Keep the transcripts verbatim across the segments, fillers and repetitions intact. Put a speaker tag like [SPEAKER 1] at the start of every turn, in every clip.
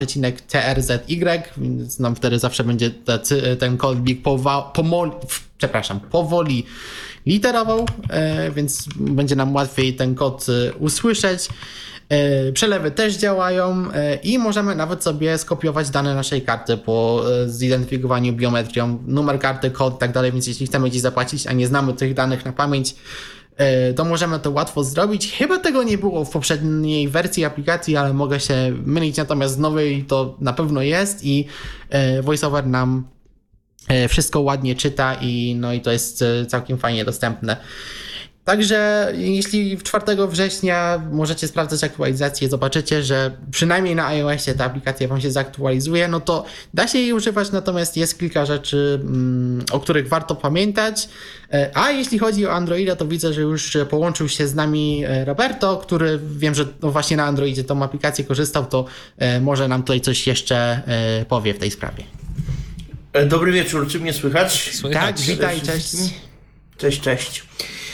[SPEAKER 1] przecinek T R Z Y, więc nam wtedy zawsze będzie te, ten kodzik pomoli, przepraszam, powoli literował, więc będzie nam łatwiej ten kod usłyszeć. Przelewy też działają i możemy nawet sobie skopiować dane naszej karty po zidentyfikowaniu biometrią, numer karty, kod i tak dalej, więc jeśli chcemy gdzieś zapłacić, a nie znamy tych danych na pamięć, to możemy to łatwo zrobić. Chyba tego nie było w poprzedniej wersji aplikacji, ale mogę się mylić, natomiast w nowej to na pewno jest i VoiceOver nam wszystko ładnie czyta i no i to jest całkiem fajnie dostępne. Także jeśli czwartego września możecie sprawdzać aktualizację, zobaczycie, że przynajmniej na iOSie ta aplikacja wam się zaktualizuje, no to da się jej używać, natomiast jest kilka rzeczy, o których warto pamiętać. A jeśli chodzi o Androida, to widzę, że już połączył się z nami Roberto, który wiem, że no właśnie na Androidzie tą aplikację korzystał, to może nam tutaj coś jeszcze powie w tej sprawie.
[SPEAKER 2] Dobry wieczór, czy mnie słychać?
[SPEAKER 1] Słychać. Tak, witaj, cześć.
[SPEAKER 2] Cześć, cześć.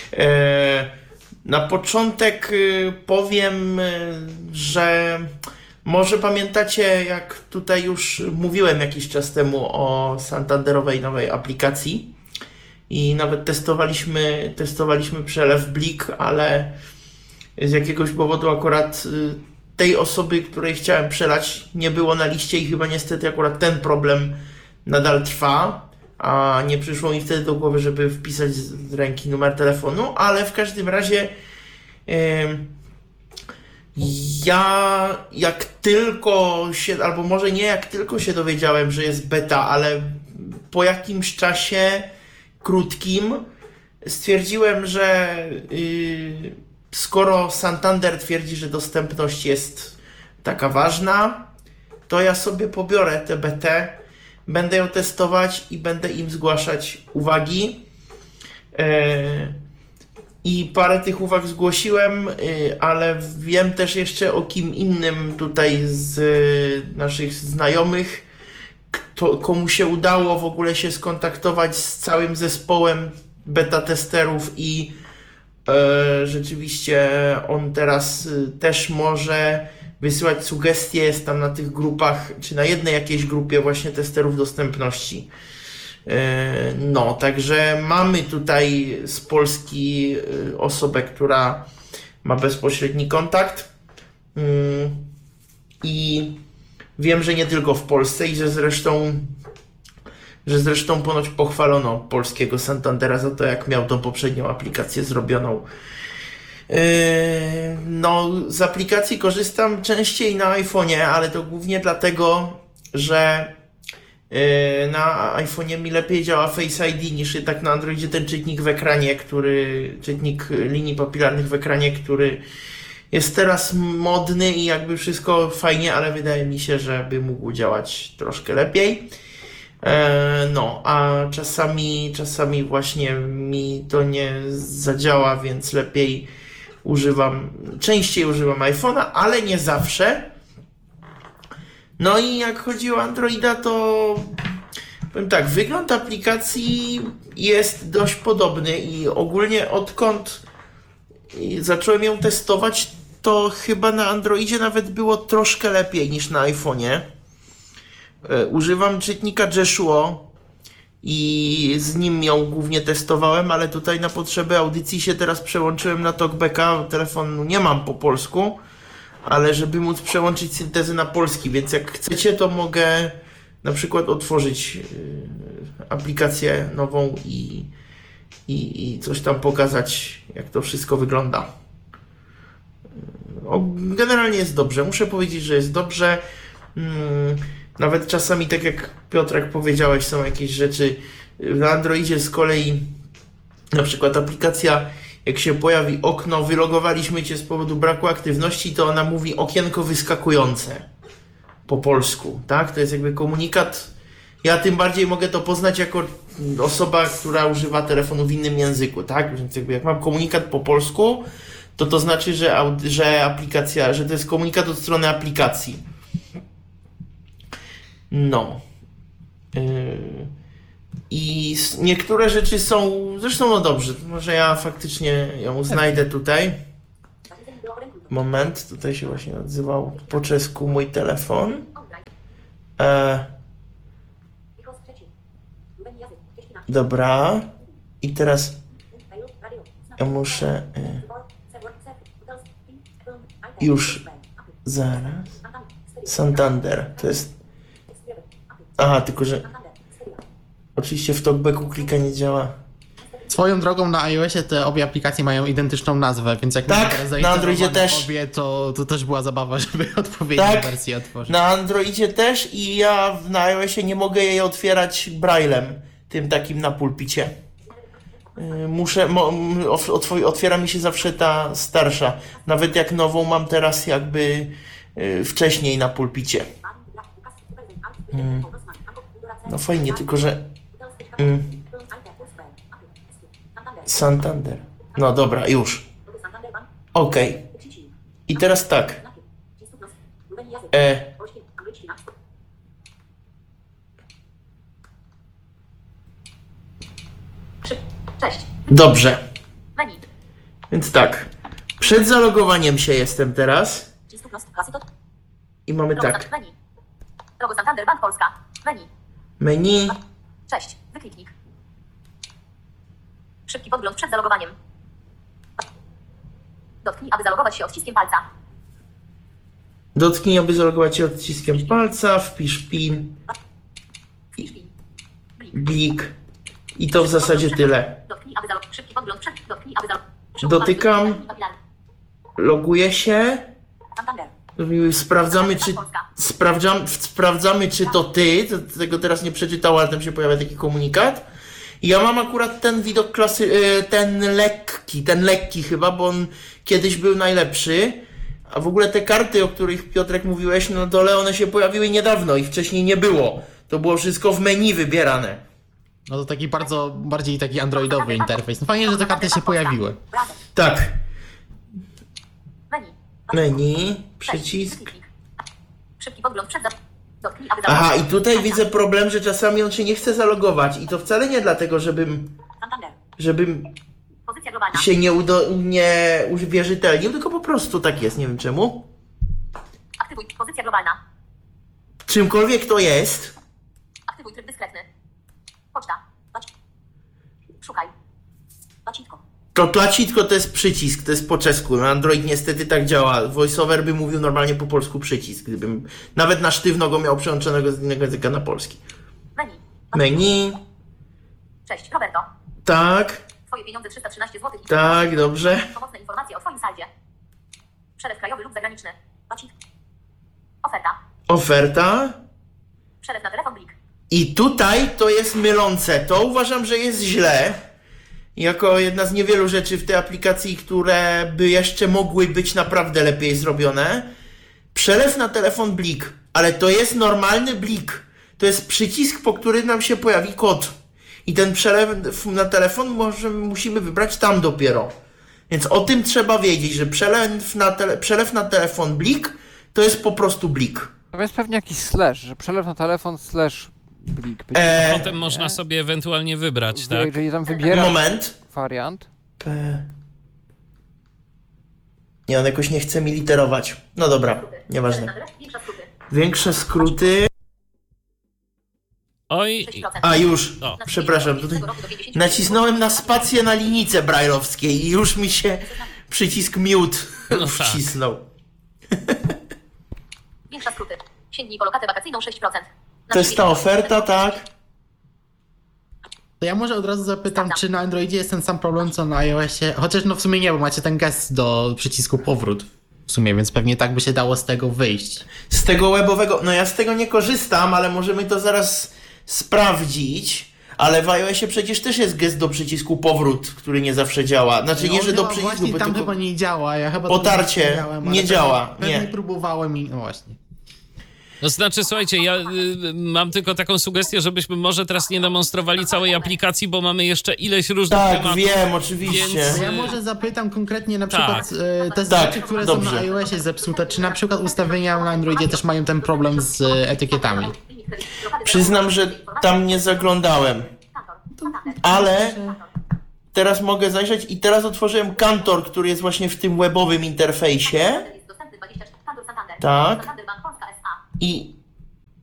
[SPEAKER 2] Na początek powiem, że może pamiętacie, jak tutaj już mówiłem jakiś czas temu o santanderowej nowej aplikacji i nawet testowaliśmy, testowaliśmy przelew Blik, ale z jakiegoś powodu akurat tej osoby, której chciałem przelać, nie było na liście i chyba niestety akurat ten problem nadal trwa. A nie przyszło mi wtedy do głowy, żeby wpisać z ręki numer telefonu, ale w każdym razie yy, ja jak tylko się, albo może nie jak tylko się dowiedziałem, że jest beta, ale po jakimś czasie krótkim stwierdziłem, że yy, skoro Santander twierdzi, że dostępność jest taka ważna, to ja sobie pobiorę tę betę, będę ją testować i będę im zgłaszać uwagi. I parę tych uwag zgłosiłem, ale wiem też jeszcze o kim innym tutaj z naszych znajomych, kto, komu się udało w ogóle się skontaktować z całym zespołem beta testerów i e, rzeczywiście on teraz też może wysyłać sugestie, jest tam na tych grupach, czy na jednej jakiejś grupie właśnie testerów dostępności. No, także mamy tutaj z Polski osobę, która ma bezpośredni kontakt i wiem, że nie tylko w Polsce i że zresztą że zresztą ponoć pochwalono polskiego Santandera za to, jak miał tą poprzednią aplikację zrobioną. No, z aplikacji korzystam częściej na iPhone'ie, ale to głównie dlatego, że na iPhone'ie mi lepiej działa Face I D niż tak na Androidzie ten czytnik w ekranie, który, czytnik linii papilarnych w ekranie, który jest teraz modny i jakby wszystko fajnie, ale wydaje mi się, że by mógł działać troszkę lepiej. No, a czasami, czasami właśnie mi to nie zadziała, więc lepiej używam, częściej używam iPhone'a, ale nie zawsze. No i jak chodzi o Androida, to powiem tak, wygląd aplikacji jest dość podobny i ogólnie odkąd zacząłem ją testować, to chyba na Androidzie nawet było troszkę lepiej niż na iPhone'ie. Używam czytnika Jeshuo i z nim ją głównie testowałem, ale tutaj na potrzeby audycji się teraz przełączyłem na TalkBacka. Telefonu nie mam po polsku, ale żeby móc przełączyć syntezę na polski, więc jak chcecie, to mogę na przykład otworzyć aplikację nową i, i, i coś tam pokazać, jak to wszystko wygląda. Generalnie jest dobrze. Muszę powiedzieć, że jest dobrze. Nawet czasami, tak jak Piotrek powiedziałeś, są jakieś rzeczy na Androidzie z kolei, na przykład aplikacja, jak się pojawi okno, wylogowaliśmy cię z powodu braku aktywności, to ona mówi okienko wyskakujące po polsku, tak? To jest jakby komunikat. Ja tym bardziej mogę to poznać jako osoba, która używa telefonu w innym języku, tak? Więc jakby jak mam komunikat po polsku, to to znaczy, że, że aplikacja, że to jest komunikat od strony aplikacji. No. Yy. I niektóre rzeczy są, zresztą no dobrze, może ja faktycznie ją znajdę tutaj. Moment, tutaj się właśnie odzywał po czesku mój telefon. E, dobra. I teraz ja muszę... E, już. Zaraz. Santander. To jest... Aha, tylko że... Oczywiście w talkbacku klika nie działa.
[SPEAKER 1] Swoją drogą na iOSie te obie aplikacje mają identyczną nazwę, więc jak
[SPEAKER 2] Tak,
[SPEAKER 1] teraz
[SPEAKER 2] na Androidzie też.
[SPEAKER 1] obie, to, to też była zabawa, żeby odpowiednią
[SPEAKER 2] Tak,
[SPEAKER 1] wersję otworzyć.
[SPEAKER 2] na Androidzie też i ja na iOSie nie mogę jej otwierać braillem, tym takim na pulpicie. Yy, Muszę, mo, otw- otwiera mi się zawsze ta starsza. Nawet jak nową mam teraz jakby yy, wcześniej na pulpicie. Yy. No fajnie, tylko że... Yy. Santander. No dobra, już. Okej. Okay. I teraz tak. E.
[SPEAKER 3] Cześć.
[SPEAKER 2] Dobrze.
[SPEAKER 3] Menu.
[SPEAKER 2] Więc tak. Przed zalogowaniem się jestem teraz. I mamy tak.
[SPEAKER 3] Menu. Logo Santander Bank Polska. Menu.
[SPEAKER 2] Menu.
[SPEAKER 3] Cześć. Wykliknik. Szybki podgląd przed zalogowaniem. Dotknij, aby zalogować się odciskiem palca.
[SPEAKER 2] Dotknij, aby zalogować się odciskiem palca. Wpisz PIN.
[SPEAKER 3] Wpisz PIN. Blik.
[SPEAKER 2] Blik. I to w zasadzie tyle.
[SPEAKER 3] Dotknij, aby zalogować. Szybki podgląd przed. Dotknij, aby zalogować.
[SPEAKER 2] Dotykam. Loguję się.
[SPEAKER 3] Santander.
[SPEAKER 2] Sprawdzamy, czy sprawdzam, sprawdzamy, czy to ty. To, tego teraz nie przeczytałem, ale tam się pojawia taki komunikat. I ja mam akurat ten widok klasy, ten lekki, ten lekki chyba, bo on kiedyś był najlepszy. A w ogóle te karty, o których Piotrek mówiłeś, na dole one się pojawiły niedawno i wcześniej nie było. To było wszystko w menu wybierane.
[SPEAKER 1] No to taki bardzo, bardziej taki androidowy interfejs. No fajnie, że te karty się pojawiły.
[SPEAKER 2] Tak.
[SPEAKER 3] Menu.
[SPEAKER 2] Menu, przycisk.
[SPEAKER 3] Szybki podgląd przed. Dotknij, aby
[SPEAKER 2] Aha,
[SPEAKER 3] zalogować.
[SPEAKER 2] i tutaj widzę problem, że czasami on się nie chce zalogować. I to wcale nie dlatego, żebym,
[SPEAKER 3] Santander.
[SPEAKER 2] żebym
[SPEAKER 3] Pozycja globalna.
[SPEAKER 2] się nie, udo, nie uwierzytelnił, tylko po prostu tak jest, nie wiem czemu.
[SPEAKER 3] Aktywuj. Pozycja globalna.
[SPEAKER 2] Czymkolwiek to jest,
[SPEAKER 3] Aktywuj tryb dyskretny. Poczta. Patrz. Szukaj. Pacitko.
[SPEAKER 2] to tlacitko to jest przycisk, to jest po czesku. Na Android niestety tak działa. VoiceOver by mówił normalnie po polsku przycisk, gdybym nawet na sztywno go miał przełączonego z innego języka na polski.
[SPEAKER 3] Menu.
[SPEAKER 2] Menu,
[SPEAKER 3] Cześć, Roberto.
[SPEAKER 2] tak,
[SPEAKER 3] Twoje pieniądze trzysta trzynaście złotych.
[SPEAKER 2] tak, dobrze.
[SPEAKER 3] Pomocne informacje o Twoim saldzie. Przelew krajowy lub zagraniczny. Pacit. Oferta.
[SPEAKER 2] Oferta.
[SPEAKER 3] Przelew na telefon Blik.
[SPEAKER 2] I tutaj to jest mylące. To uważam, że jest źle. Jako jedna z niewielu rzeczy w tej aplikacji, które by jeszcze mogły być naprawdę lepiej zrobione. Przelew na telefon Blik. Ale to jest normalny Blik. To jest przycisk, po którym nam się pojawi kod. I ten przelew na telefon może, musimy wybrać tam dopiero. Więc o tym trzeba wiedzieć, że przelew na, tele, przelew na telefon Blik to jest po prostu Blik.
[SPEAKER 4] To jest pewnie jakiś slash, że przelew na telefon slash blik.
[SPEAKER 2] E,
[SPEAKER 5] Potem można sobie ewentualnie wybrać, tak?
[SPEAKER 4] Jeżeli tam wybiera
[SPEAKER 2] Moment.
[SPEAKER 4] wariant.
[SPEAKER 2] P... Nie, on jakoś nie chce mi literować. No dobra, nieważne.
[SPEAKER 3] Większa skróty.
[SPEAKER 2] Większe skróty.
[SPEAKER 5] Oj,
[SPEAKER 3] sześć procent.
[SPEAKER 2] A już,
[SPEAKER 5] O.
[SPEAKER 2] przepraszam, tutaj nacisnąłem na spację na linijce brajlowskiej i już mi się przycisk mute
[SPEAKER 5] No tak.
[SPEAKER 2] wcisnął.
[SPEAKER 3] Większa skróty. Sięgnij po lokatę wakacyjną sześć procent. Na
[SPEAKER 2] To jest ta
[SPEAKER 3] trzydzieści procent.
[SPEAKER 2] oferta, tak?
[SPEAKER 1] To ja może od razu zapytam, czy na Androidzie jest ten sam problem, co na iOSie? Chociaż no w sumie nie, bo macie ten gest do przycisku powrót. W sumie, więc pewnie tak by się dało z tego wyjść.
[SPEAKER 2] Z tego webowego, no ja z tego nie korzystam, ale możemy to zaraz sprawdzić. Ale w iOSie przecież też jest gest do przycisku powrót, który nie zawsze działa. Znaczy nie,
[SPEAKER 1] No,
[SPEAKER 2] że do
[SPEAKER 1] chyba
[SPEAKER 2] przycisku,
[SPEAKER 1] właśnie
[SPEAKER 2] bo
[SPEAKER 1] tam
[SPEAKER 2] tylko...
[SPEAKER 1] chyba nie działa, ja chyba
[SPEAKER 2] Otarcie
[SPEAKER 1] to miałem, ale
[SPEAKER 2] nie
[SPEAKER 1] pewnie-
[SPEAKER 2] działa,
[SPEAKER 1] Pewnie
[SPEAKER 2] nie.
[SPEAKER 1] próbowałem i no właśnie.
[SPEAKER 5] no znaczy, słuchajcie, ja y, mam tylko taką sugestię, żebyśmy może teraz nie demonstrowali całej aplikacji, bo mamy jeszcze ileś różnych
[SPEAKER 2] Tak,
[SPEAKER 5] tematów.
[SPEAKER 2] wiem, oczywiście.
[SPEAKER 5] Więc-
[SPEAKER 1] To ja może zapytam konkretnie na
[SPEAKER 5] Tak.
[SPEAKER 1] przykład e, te
[SPEAKER 2] Tak,
[SPEAKER 1] rzeczy, które
[SPEAKER 2] dobrze.
[SPEAKER 1] są na iOSie zepsute, czy na przykład ustawienia na Androidzie też mają ten problem z e, etykietami.
[SPEAKER 2] Przyznam, że tam nie zaglądałem. Ale teraz mogę zajrzeć i teraz otworzyłem Kantor, który jest właśnie w tym webowym interfejsie.
[SPEAKER 3] Dostępny dwadzieścia cztery. Kantor Santander.
[SPEAKER 2] Tak.
[SPEAKER 3] Santander Bank Polska S A.
[SPEAKER 2] I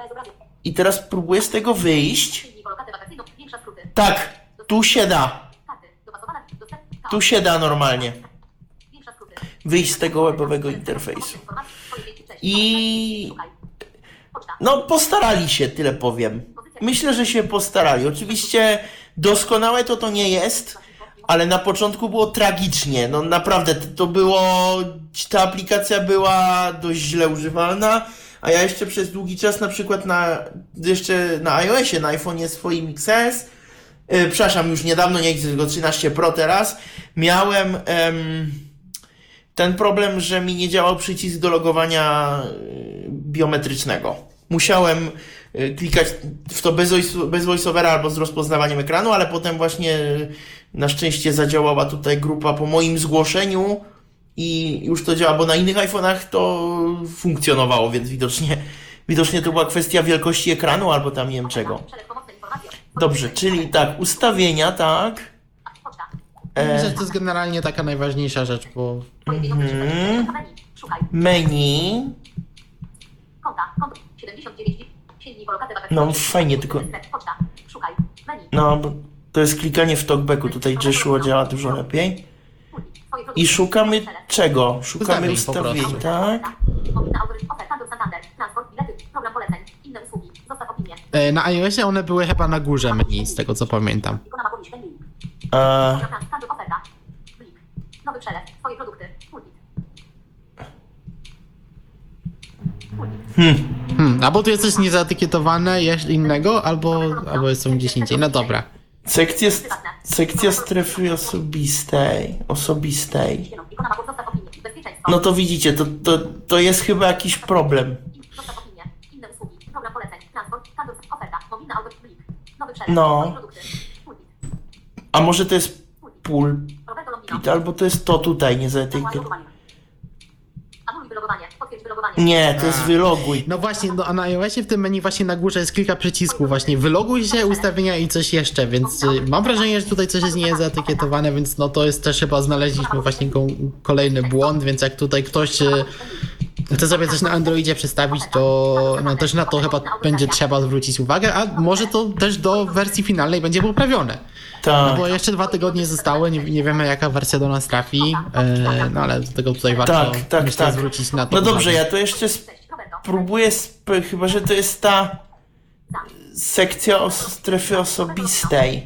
[SPEAKER 2] I teraz próbuję z tego wyjść.
[SPEAKER 3] Silnik o lokatę wakacyjną. Większa skróty.
[SPEAKER 2] Tak, tu się da.
[SPEAKER 3] Karty. Dopasowana. Dostęp.
[SPEAKER 2] Tu się da normalnie.
[SPEAKER 3] Większa skróty.
[SPEAKER 2] Wyjść z tego webowego interfejsu.
[SPEAKER 3] Informacji. Twoje dzieci. Cześć.
[SPEAKER 2] I...
[SPEAKER 3] Szukaj. Poczta.
[SPEAKER 2] No, postarali się, tyle powiem. Myślę, że się postarali. Oczywiście doskonałe to to nie jest, ale na początku było tragicznie. No naprawdę, to, to było... Ta aplikacja była dość źle używalna, a ja jeszcze przez długi czas na przykład na... jeszcze na iOSie, na iPhone'ie swoim X S, yy, przepraszam, już niedawno, nie tylko trzynaście Pro teraz, miałem... Em, ten problem, że mi nie działał przycisk do logowania yy, biometrycznego. Musiałem yy, klikać w to bez, voice, bez voiceovera albo z rozpoznawaniem ekranu, ale potem właśnie yy, na szczęście zadziałała tutaj grupa po moim zgłoszeniu i już to działa, bo na innych iPhone'ach to funkcjonowało, więc widocznie, widocznie to była kwestia wielkości ekranu albo tam nie wiem czego.
[SPEAKER 3] Przelew pomocne informacje.
[SPEAKER 2] Dobrze, czyli tak, ustawienia, tak.
[SPEAKER 3] Poczta.
[SPEAKER 1] Myślę, że to jest generalnie taka najważniejsza rzecz, bo
[SPEAKER 3] Twoje pieniądze.
[SPEAKER 2] Mhm.
[SPEAKER 3] Menu. Szukaj.
[SPEAKER 2] Menu.
[SPEAKER 3] Konta. Konto. siedemdziesiąt dziewięć. Silnik o lokatę wakacyjną.
[SPEAKER 2] No fajnie, tylko...
[SPEAKER 3] Poczta. Szukaj. Menu.
[SPEAKER 2] No, bo to jest klikanie w talkbacku, tutaj Joshua działa dużo lepiej.
[SPEAKER 3] Twoje
[SPEAKER 2] I szukamy czego? Szukamy
[SPEAKER 1] Ustawień po
[SPEAKER 2] ustawień,
[SPEAKER 1] prostu.
[SPEAKER 2] tak?
[SPEAKER 3] Powinna autoryt- oferta do Santander. Transport, bilety, program poleceń, inne usługi. Zostaw opinię.
[SPEAKER 1] e, na iOSie one były chyba na górze menu, z tego co pamiętam.
[SPEAKER 3] Ikona ma powieść ten link.
[SPEAKER 2] A,
[SPEAKER 3] Program Standard oferta. Blik. Nowy przelew. Twoje produkty. Pulpit.
[SPEAKER 1] Hmm, albo tu jest coś niezaetykietowane jeszcze innego, albo, albo jest są gdzieś indziej. No dobra.
[SPEAKER 2] sekcja, sekcja strefy osobistej. Osobistej.
[SPEAKER 3] Ikona ma zostaw opinię. Bezpieczeństwo.
[SPEAKER 2] No to widzicie, to, to, to jest chyba jakiś problem.
[SPEAKER 3] Zostaw opinię. Inne usługi. Program poleceń. Transport. Standard oferta. Mobilna auto. Blik. Nowy przelew.
[SPEAKER 2] No.
[SPEAKER 3] Twoje produkty. Pulpit.
[SPEAKER 2] A może to jest pulpit,
[SPEAKER 3] Roberto Lombino.
[SPEAKER 2] albo to jest to tutaj, nie zaetykietowane.
[SPEAKER 3] Logowanie. Anuluj wylogowanie. Potwierdź wylogowanie.
[SPEAKER 2] Nie, to jest wyloguj.
[SPEAKER 1] No właśnie, no, a na iOSie w tym menu właśnie na górze jest kilka przycisków właśnie wyloguj się, ustawienia i coś jeszcze, więc y, mam wrażenie, że tutaj coś jest niezaetykietowane, więc no to jest też chyba znaleźliśmy właśnie ko- kolejny błąd, więc jak tutaj ktoś y, chce sobie coś na Androidzie przestawić, to no też na to chyba będzie trzeba zwrócić uwagę, a może to też do wersji finalnej będzie poprawione. No
[SPEAKER 2] Tak,
[SPEAKER 1] bo jeszcze dwa tygodnie zostały, nie, nie wiemy jaka wersja do nas trafi, e, no ale do tego tutaj warto
[SPEAKER 2] tak, tak,
[SPEAKER 1] myślę
[SPEAKER 2] tak.
[SPEAKER 1] zwrócić na to
[SPEAKER 2] No dobrze,
[SPEAKER 1] uwagę.
[SPEAKER 2] ja to jeszcze
[SPEAKER 3] Cześć, Roberto.
[SPEAKER 2] spróbuję, sp- chyba że to jest ta sekcja o strefy osobistej.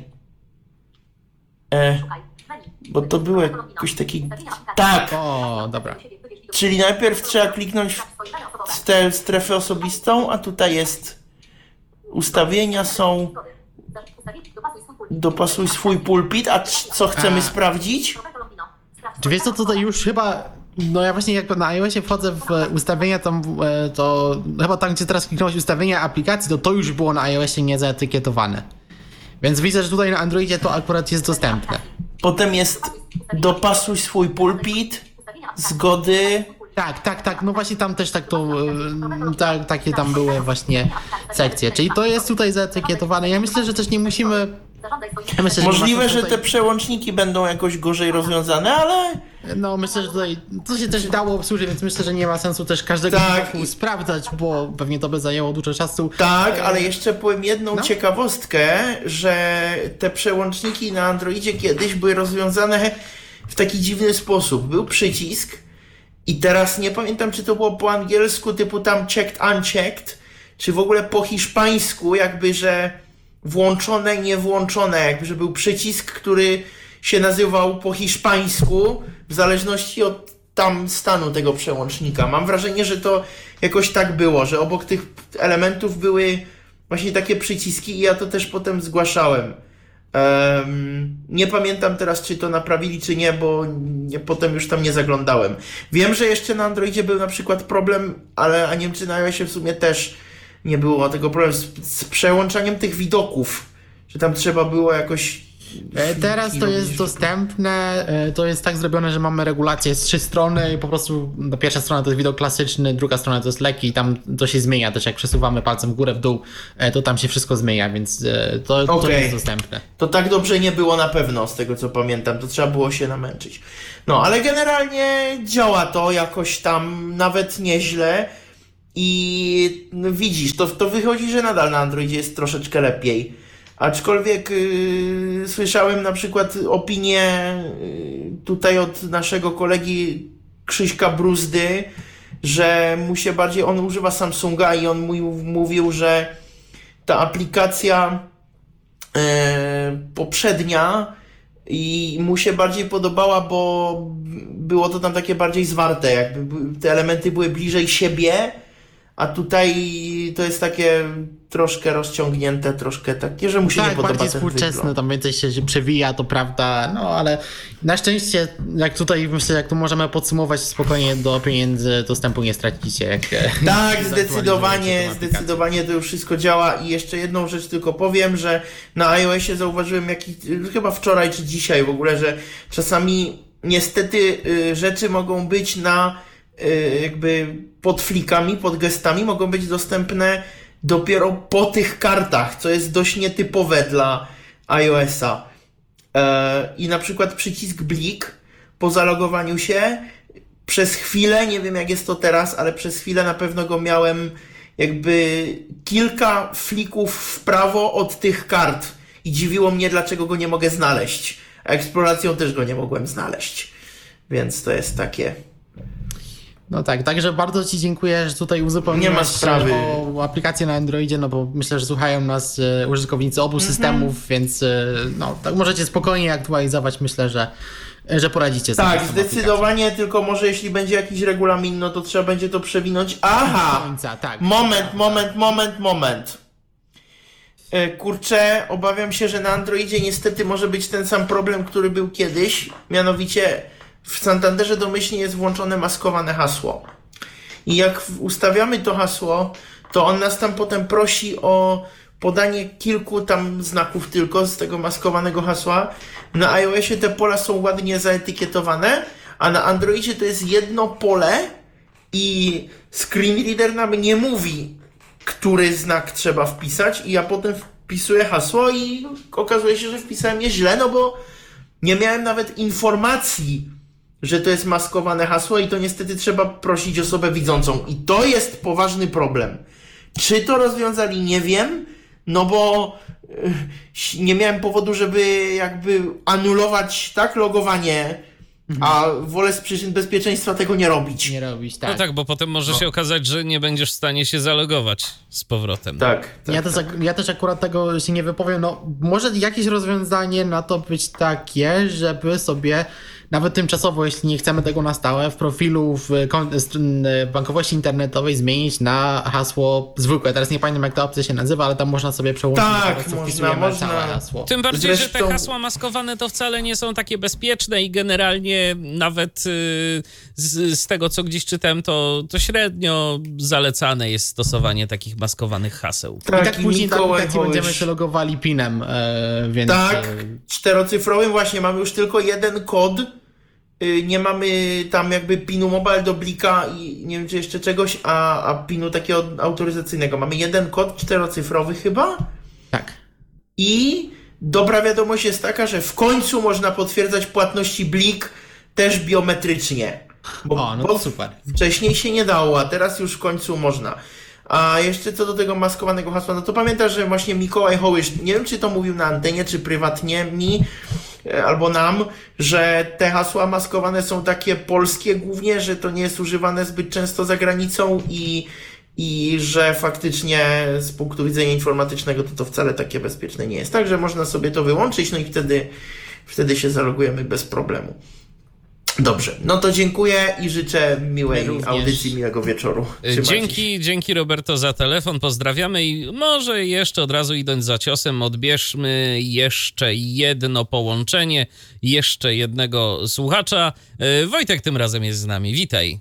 [SPEAKER 2] E,
[SPEAKER 3] Szukaj. Menu.
[SPEAKER 2] bo to był jakiś taki... Tak!
[SPEAKER 1] O, dobra.
[SPEAKER 2] Czyli najpierw trzeba kliknąć w tę strefę osobistą, a tutaj jest ustawienia są dopasuj swój pulpit, a c- co chcemy
[SPEAKER 1] A.
[SPEAKER 2] sprawdzić?
[SPEAKER 1] Czy wiesz co, tutaj już chyba, no ja właśnie jak na iOSie wchodzę w e, ustawienia, tam, e, to chyba tam, gdzie teraz kliknąłeś ustawienia aplikacji, to to już było na iOSie niezaetykietowane. Więc widzę, że tutaj na Androidzie to akurat jest dostępne.
[SPEAKER 2] Potem jest dopasuj swój pulpit, zgody.
[SPEAKER 1] Tak, tak, tak, no właśnie tam też tak to, e, tak, takie tam były właśnie sekcje, czyli to jest tutaj zaetykietowane. Ja myślę, że też nie musimy, ja myślę, że nie ma
[SPEAKER 2] Możliwe,
[SPEAKER 1] sensu
[SPEAKER 2] że
[SPEAKER 1] tutaj-
[SPEAKER 2] te przełączniki będą jakoś gorzej rozwiązane, ale
[SPEAKER 1] No myślę, że tutaj to się też dało obsłużyć, więc myślę, że nie ma sensu też każdego
[SPEAKER 2] Tak.
[SPEAKER 1] bloku sprawdzać, bo pewnie to by zajęło dużo czasu.
[SPEAKER 2] tak, ale jeszcze powiem jedną
[SPEAKER 1] No.
[SPEAKER 2] ciekawostkę, że te przełączniki na Androidzie kiedyś były rozwiązane w taki dziwny sposób. Był przycisk i teraz nie pamiętam, czy to było po angielsku typu tam checked, unchecked, czy w ogóle po hiszpańsku jakby, że włączone, niewłączone, jakby, że był przycisk, który się nazywał po hiszpańsku w zależności od tam stanu tego przełącznika. Mam wrażenie, że to jakoś tak było, że obok tych elementów były właśnie takie przyciski i ja to też potem zgłaszałem. Um, nie pamiętam teraz, czy to naprawili, czy nie, bo nie, potem już tam nie zaglądałem. Wiem, że jeszcze na Androidzie był na przykład problem, ale a nie wiem, czy na iOSie w sumie też nie było tego problemu z, z przełączaniem tych widoków, że tam trzeba było jakoś...
[SPEAKER 1] E, Teraz to jest dostępne, e, to jest tak zrobione, że mamy regulację z trzy strony i po prostu no, pierwsza strona to jest widok klasyczny, druga strona to jest lekki i tam to się zmienia też, jak przesuwamy palcem w górę, w dół, e, to tam się wszystko zmienia, więc e, to, to
[SPEAKER 2] Okej.
[SPEAKER 1] jest dostępne.
[SPEAKER 2] To tak dobrze nie było na pewno, z tego co pamiętam, to trzeba było się namęczyć. No, ale generalnie działa to jakoś tam nawet nieźle i no, widzisz, to, to wychodzi, że nadal na Androidzie jest troszeczkę lepiej. Aczkolwiek yy, słyszałem na przykład opinię yy, tutaj od naszego kolegi Krzyśka Bruzdy, że mu się bardziej, on używa Samsunga i on mówił, mówił że ta aplikacja yy, poprzednia i mu się bardziej podobała, bo było to tam takie bardziej zwarte, jakby te elementy były bliżej siebie, a tutaj to jest takie troszkę rozciągnięte, troszkę takie, że mu się
[SPEAKER 1] tak,
[SPEAKER 2] nie podoba
[SPEAKER 1] bardziej
[SPEAKER 2] ten
[SPEAKER 1] współczesne,
[SPEAKER 2] wygląd.
[SPEAKER 1] tam więcej się, się przewija, to prawda, no ale na szczęście, jak tutaj myślę, jak tu możemy podsumować, spokojnie do pieniędzy dostępu nie stracicie. Jak,
[SPEAKER 2] Tak,
[SPEAKER 1] jak
[SPEAKER 2] zdecydowanie,
[SPEAKER 1] zaktualizujecie tą aplikację.
[SPEAKER 2] zdecydowanie to już wszystko działa i jeszcze jedną rzecz tylko powiem, że na iOSie zauważyłem jakiś, chyba wczoraj czy dzisiaj w ogóle, że czasami niestety y, rzeczy mogą być na y, jakby pod flikami, pod gestami, mogą być dostępne dopiero po tych kartach, co jest dość nietypowe dla iOS-a. E, I na przykład przycisk blik po zalogowaniu się przez chwilę, nie wiem jak jest to teraz, ale przez chwilę na pewno go miałem jakby kilka flików w prawo od tych kart i dziwiło mnie, dlaczego go nie mogę znaleźć. A eksploracją też go nie mogłem znaleźć. Więc to jest takie...
[SPEAKER 1] No tak, także bardzo Ci dziękuję, że tutaj uzupełniłeś
[SPEAKER 2] Nie ma sprawy.
[SPEAKER 1] o aplikację na Androidzie, no bo myślę, że słuchają nas e, użytkownicy obu
[SPEAKER 2] Mhm.
[SPEAKER 1] systemów, więc e, no tak możecie spokojnie aktualizować, myślę, że, że poradzicie sobie
[SPEAKER 2] Tak,
[SPEAKER 1] z tą aplikacją.
[SPEAKER 2] zdecydowanie, tylko może jeśli będzie jakiś regulamin, no to trzeba będzie to przewinąć. Aha!
[SPEAKER 1] Do końca, tak.
[SPEAKER 2] Moment, moment, moment, moment. E, Kurczę, obawiam się, że na Androidzie niestety może być ten sam problem, który był kiedyś. Mianowicie w Santanderze domyślnie jest włączone maskowane hasło. I jak w- ustawiamy to hasło, to on nas tam potem prosi o podanie kilku tam znaków tylko z tego maskowanego hasła. Na iOSie te pola są ładnie zaetykietowane, a na Androidzie to jest jedno pole i screen reader nam nie mówi, który znak trzeba wpisać i ja potem wpisuję hasło i okazuje się, że wpisałem je źle, no bo nie miałem nawet informacji, że to jest maskowane hasło i to niestety trzeba prosić osobę widzącą. I to jest poważny problem. Czy to rozwiązali? Nie wiem, no bo yy, nie miałem powodu, żeby jakby anulować tak logowanie, a wolę z przyczyn bezpieczeństwa tego nie robić.
[SPEAKER 1] Nie robić, tak.
[SPEAKER 5] No tak, bo potem może się okazać, że nie będziesz w stanie się zalogować z powrotem.
[SPEAKER 2] Tak, tak.
[SPEAKER 1] Ja też, ak- ja też akurat tego się nie wypowiem. No, może jakieś rozwiązanie na to być takie, żeby sobie nawet tymczasowo, jeśli nie chcemy tego na stałe, w profilu w kon- str- bankowości internetowej zmienić na hasło zwykłe. Teraz nie pamiętam, jak ta opcja się nazywa, ale tam można sobie przełączyć,
[SPEAKER 2] Tak,
[SPEAKER 1] po prostu
[SPEAKER 2] można,
[SPEAKER 1] wpisujemy
[SPEAKER 2] można.
[SPEAKER 1] całe hasło.
[SPEAKER 5] Tym bardziej, że
[SPEAKER 2] Zresztą-
[SPEAKER 5] te hasła maskowane to wcale nie są takie bezpieczne i generalnie nawet y, z, z tego, co gdzieś czytałem, to, to średnio zalecane jest stosowanie takich maskowanych haseł.
[SPEAKER 1] I tak
[SPEAKER 2] Taki
[SPEAKER 1] później do
[SPEAKER 2] Mikołaj
[SPEAKER 1] aplikacji będziemy
[SPEAKER 2] Hołysz.
[SPEAKER 1] się logowali pinem, e, więc...
[SPEAKER 2] Tak,
[SPEAKER 1] e,
[SPEAKER 2] czterocyfrowym właśnie, mamy już tylko jeden kod, y, nie mamy tam jakby pinu mobile do blika i nie wiem czy jeszcze czegoś, a, a pinu takiego autoryzacyjnego. Mamy jeden kod czterocyfrowy chyba
[SPEAKER 1] tak.
[SPEAKER 2] i dobra wiadomość jest taka, że w końcu można potwierdzać płatności blik też biometrycznie. Bo,
[SPEAKER 1] O, no
[SPEAKER 2] bo
[SPEAKER 1] to super.
[SPEAKER 2] Wcześniej się nie dało, a teraz już w końcu można. A jeszcze co do tego maskowanego hasła, no to pamiętasz, że właśnie Mikołaj Hołysz, nie wiem czy to mówił na antenie, czy prywatnie mi, e, albo nam, że te hasła maskowane są takie polskie głównie, że to nie jest używane zbyt często za granicą i, i że faktycznie z punktu widzenia informatycznego to to wcale takie bezpieczne nie jest. Także można sobie to wyłączyć, no i wtedy, wtedy się zalogujemy bez problemu. Dobrze, no to dziękuję i życzę miłej
[SPEAKER 1] My również.
[SPEAKER 2] audycji, miłego wieczoru. Trzymajcie się.
[SPEAKER 5] Dzięki, dzięki Roberto za telefon, pozdrawiamy i może jeszcze od razu idąc za ciosem odbierzmy jeszcze jedno połączenie, jeszcze jednego słuchacza. E, Wojtek tym razem jest z nami, witaj.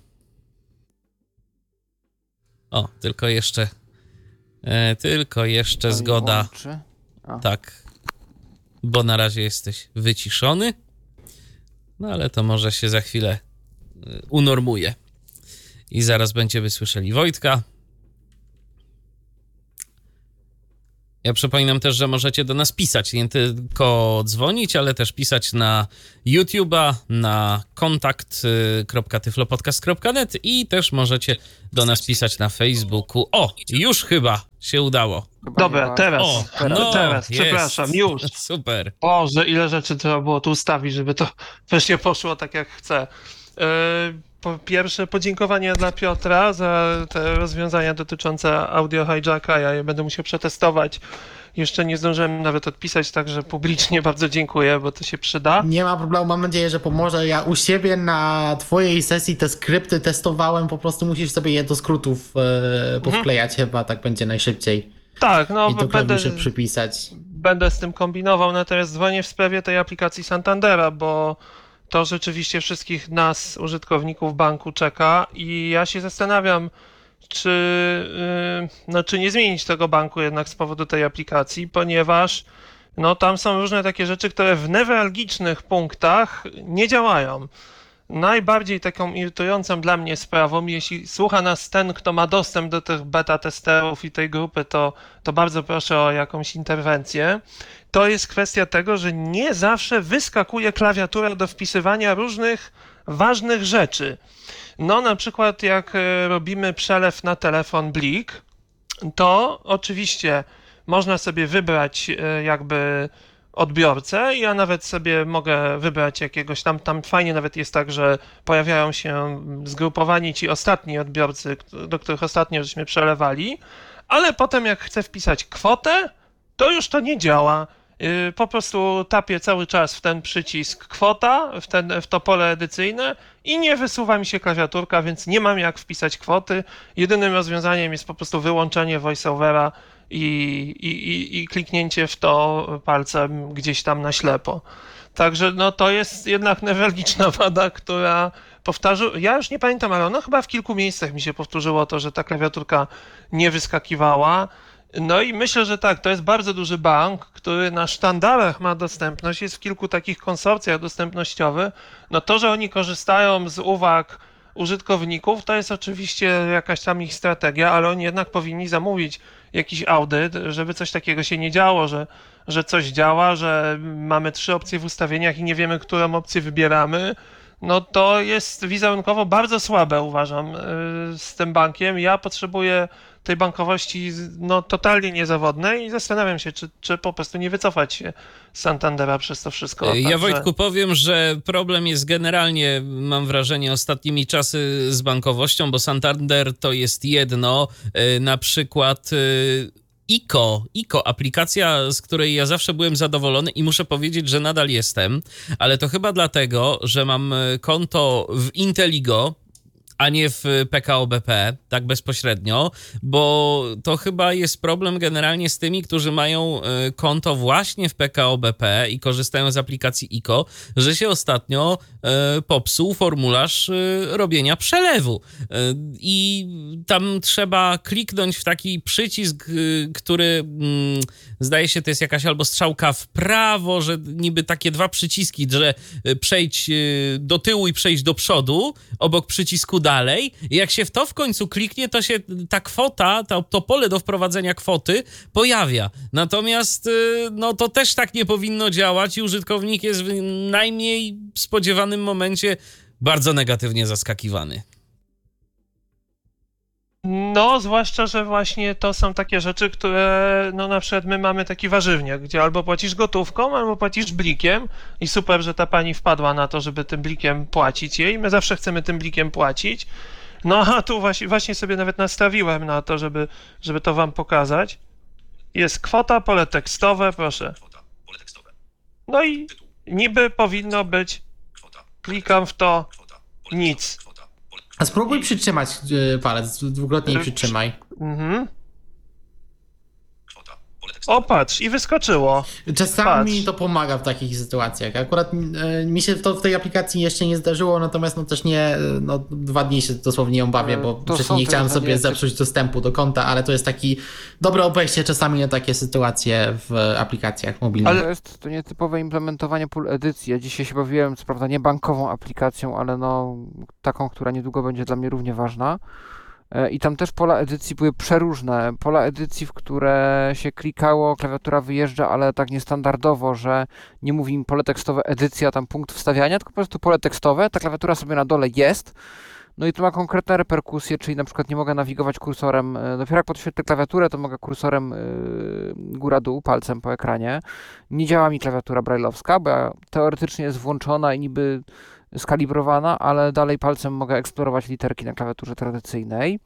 [SPEAKER 5] O, tylko jeszcze, e, tylko jeszcze zgoda,
[SPEAKER 4] Włączy. A.
[SPEAKER 5] tak, bo na razie jesteś wyciszony, no ale to może się za chwilę e, unormuje. I zaraz będziemy słyszeli Wojtka. Ja przypominam też, że możecie do nas pisać, nie tylko dzwonić, ale też pisać na YouTube'a, na kontakt kropka tyflopodcast kropka net i też możecie do nas pisać na Facebooku. O, już chyba się udało.
[SPEAKER 4] Chyba
[SPEAKER 6] Dobra,
[SPEAKER 4] nie ma-
[SPEAKER 6] teraz,
[SPEAKER 5] O,
[SPEAKER 6] teraz,
[SPEAKER 5] no,
[SPEAKER 6] teraz,
[SPEAKER 5] jest.
[SPEAKER 6] przepraszam, już.
[SPEAKER 5] Super.
[SPEAKER 6] Boże, ile rzeczy trzeba było tu ustawić, żeby to wreszcie poszło tak jak chcę. Yy, po pierwsze, podziękowanie dla Piotra za te rozwiązania dotyczące audio hijacka. Ja je będę musiał przetestować. Jeszcze nie zdążyłem nawet odpisać, także publicznie bardzo dziękuję, bo to się przyda.
[SPEAKER 1] Nie ma problemu, mam nadzieję, że pomoże. Ja u siebie na twojej sesji te skrypty testowałem, po prostu musisz sobie je do skrótów e, powklejać, chyba tak będzie najszybciej.
[SPEAKER 6] Tak, no
[SPEAKER 1] I do
[SPEAKER 6] będę,
[SPEAKER 1] klawiszy przypisać.
[SPEAKER 6] będę z tym kombinował, natomiast dzwonię w sprawie tej aplikacji Santandera, bo to rzeczywiście wszystkich nas, użytkowników banku, czeka i ja się zastanawiam, czy, yy, no, czy nie zmienić tego banku jednak z powodu tej aplikacji, ponieważ no, tam są różne takie rzeczy, które w newralgicznych punktach nie działają. Najbardziej taką irytującą dla mnie sprawą, jeśli słucha nas ten, kto ma dostęp do tych beta testerów i tej grupy, to, to bardzo proszę o jakąś interwencję. To jest kwestia tego, że nie zawsze wyskakuje klawiatura do wpisywania różnych ważnych rzeczy. No na przykład jak e, robimy przelew na telefon Blik, to oczywiście można sobie wybrać e, jakby odbiorcę. Ja nawet sobie mogę wybrać jakiegoś tam, tam fajnie nawet jest tak, że pojawiają się zgrupowani ci ostatni odbiorcy, do których ostatnio żeśmy przelewali, ale potem jak chcę wpisać kwotę, to już to nie działa. Yy, Po prostu tapię cały czas w ten przycisk kwota, w, ten, w to pole edycyjne i nie wysuwa mi się klawiaturka, więc nie mam jak wpisać kwoty. Jedynym rozwiązaniem jest po prostu wyłączenie voiceovera i, i, i, i kliknięcie w to palcem gdzieś tam na ślepo. Także no to jest jednak newralgiczna wada, która powtarza. Ja już nie pamiętam, ale ono chyba w kilku miejscach mi się powtórzyło to, że ta klawiaturka nie wyskakiwała. No i myślę, że tak, to jest bardzo duży bank, który na sztandarach ma dostępność, jest w kilku takich konsorcjach dostępnościowych. No to, że oni korzystają z uwag użytkowników, to jest oczywiście jakaś tam ich strategia, ale oni jednak powinni zamówić jakiś audyt, żeby coś takiego się nie działo, że, że coś działa, że mamy trzy opcje w ustawieniach i nie wiemy, którą opcję wybieramy. No to jest wizerunkowo bardzo słabe, uważam, yy, z tym bankiem. Ja potrzebuję tej bankowości no, totalnie niezawodnej i zastanawiam się, czy, czy po prostu nie wycofać się z Santandera przez to wszystko.
[SPEAKER 5] Ja
[SPEAKER 6] Także...
[SPEAKER 5] Wojtku powiem, że problem jest generalnie, mam wrażenie, ostatnimi czasy z bankowością, bo Santander to jest jedno, na przykład I K O, I K O, aplikacja, z której ja zawsze byłem zadowolony i muszę powiedzieć, że nadal jestem, ale to chyba dlatego, że mam konto w Inteligo, a nie w P K O B P, tak bezpośrednio, bo to chyba jest problem generalnie z tymi, którzy mają konto właśnie w P K O B P i korzystają z aplikacji I K O, że się ostatnio popsuł formularz robienia przelewu. I tam trzeba kliknąć w taki przycisk, który zdaje się, to jest jakaś albo strzałka w prawo, że niby takie dwa przyciski, że przejdź do tyłu i przejdź do przodu, obok przycisku dalej. I jak się w to w końcu kliknie, to się ta kwota, to, to pole do wprowadzenia kwoty pojawia. Natomiast no to też tak nie powinno działać i użytkownik jest w najmniej spodziewanym momencie bardzo negatywnie zaskakiwany.
[SPEAKER 6] No, zwłaszcza, że właśnie to są takie rzeczy, które, no na przykład my mamy taki warzywniak, gdzie albo płacisz gotówką, albo płacisz blikiem i super, że ta pani wpadła na to, żeby tym blikiem płacić jej. My zawsze chcemy tym blikiem płacić. No a tu właśnie, właśnie sobie nawet nastawiłem na to, żeby, żeby to wam pokazać. Jest kwota, pole tekstowe, proszę. No i niby powinno być, klikam w to, nic.
[SPEAKER 1] A spróbuj przytrzymać y, palec, dwukrotnie przytrzymaj.
[SPEAKER 6] Mhm. O, patrz, i wyskoczyło.
[SPEAKER 1] Czasami
[SPEAKER 6] Patrz.
[SPEAKER 1] to pomaga w takich sytuacjach. Akurat y, mi się to w tej aplikacji jeszcze nie zdarzyło, natomiast no też nie, no dwa dni się dosłownie ją bawię, bo
[SPEAKER 4] To
[SPEAKER 1] wcześniej
[SPEAKER 4] są
[SPEAKER 1] nie
[SPEAKER 4] te
[SPEAKER 1] chciałem sobie
[SPEAKER 4] zawiasy.
[SPEAKER 1] zepsuć dostępu do konta, ale to jest taki dobre obejście czasami na takie sytuacje w aplikacjach mobilnych.
[SPEAKER 4] Ale to jest to nietypowe implementowanie pól edycji. Ja dzisiaj się bawiłem, co prawda nie bankową aplikacją, ale no taką, która niedługo będzie dla mnie równie ważna. I tam też pola edycji były przeróżne. Pola edycji, w które się klikało, klawiatura wyjeżdża, ale tak niestandardowo, że nie mówi im pole tekstowe edycja, tam punkt wstawiania, tylko po prostu pole tekstowe, ta klawiatura sobie na dole jest. No i to ma konkretne reperkusje, czyli na przykład nie mogę nawigować kursorem, dopiero jak podświetlę klawiaturę, to mogę kursorem góra-dół, palcem po ekranie. Nie działa mi klawiatura braille'owska, bo teoretycznie jest włączona i niby skalibrowana, ale dalej palcem mogę eksplorować literki na klawiaturze tradycyjnej.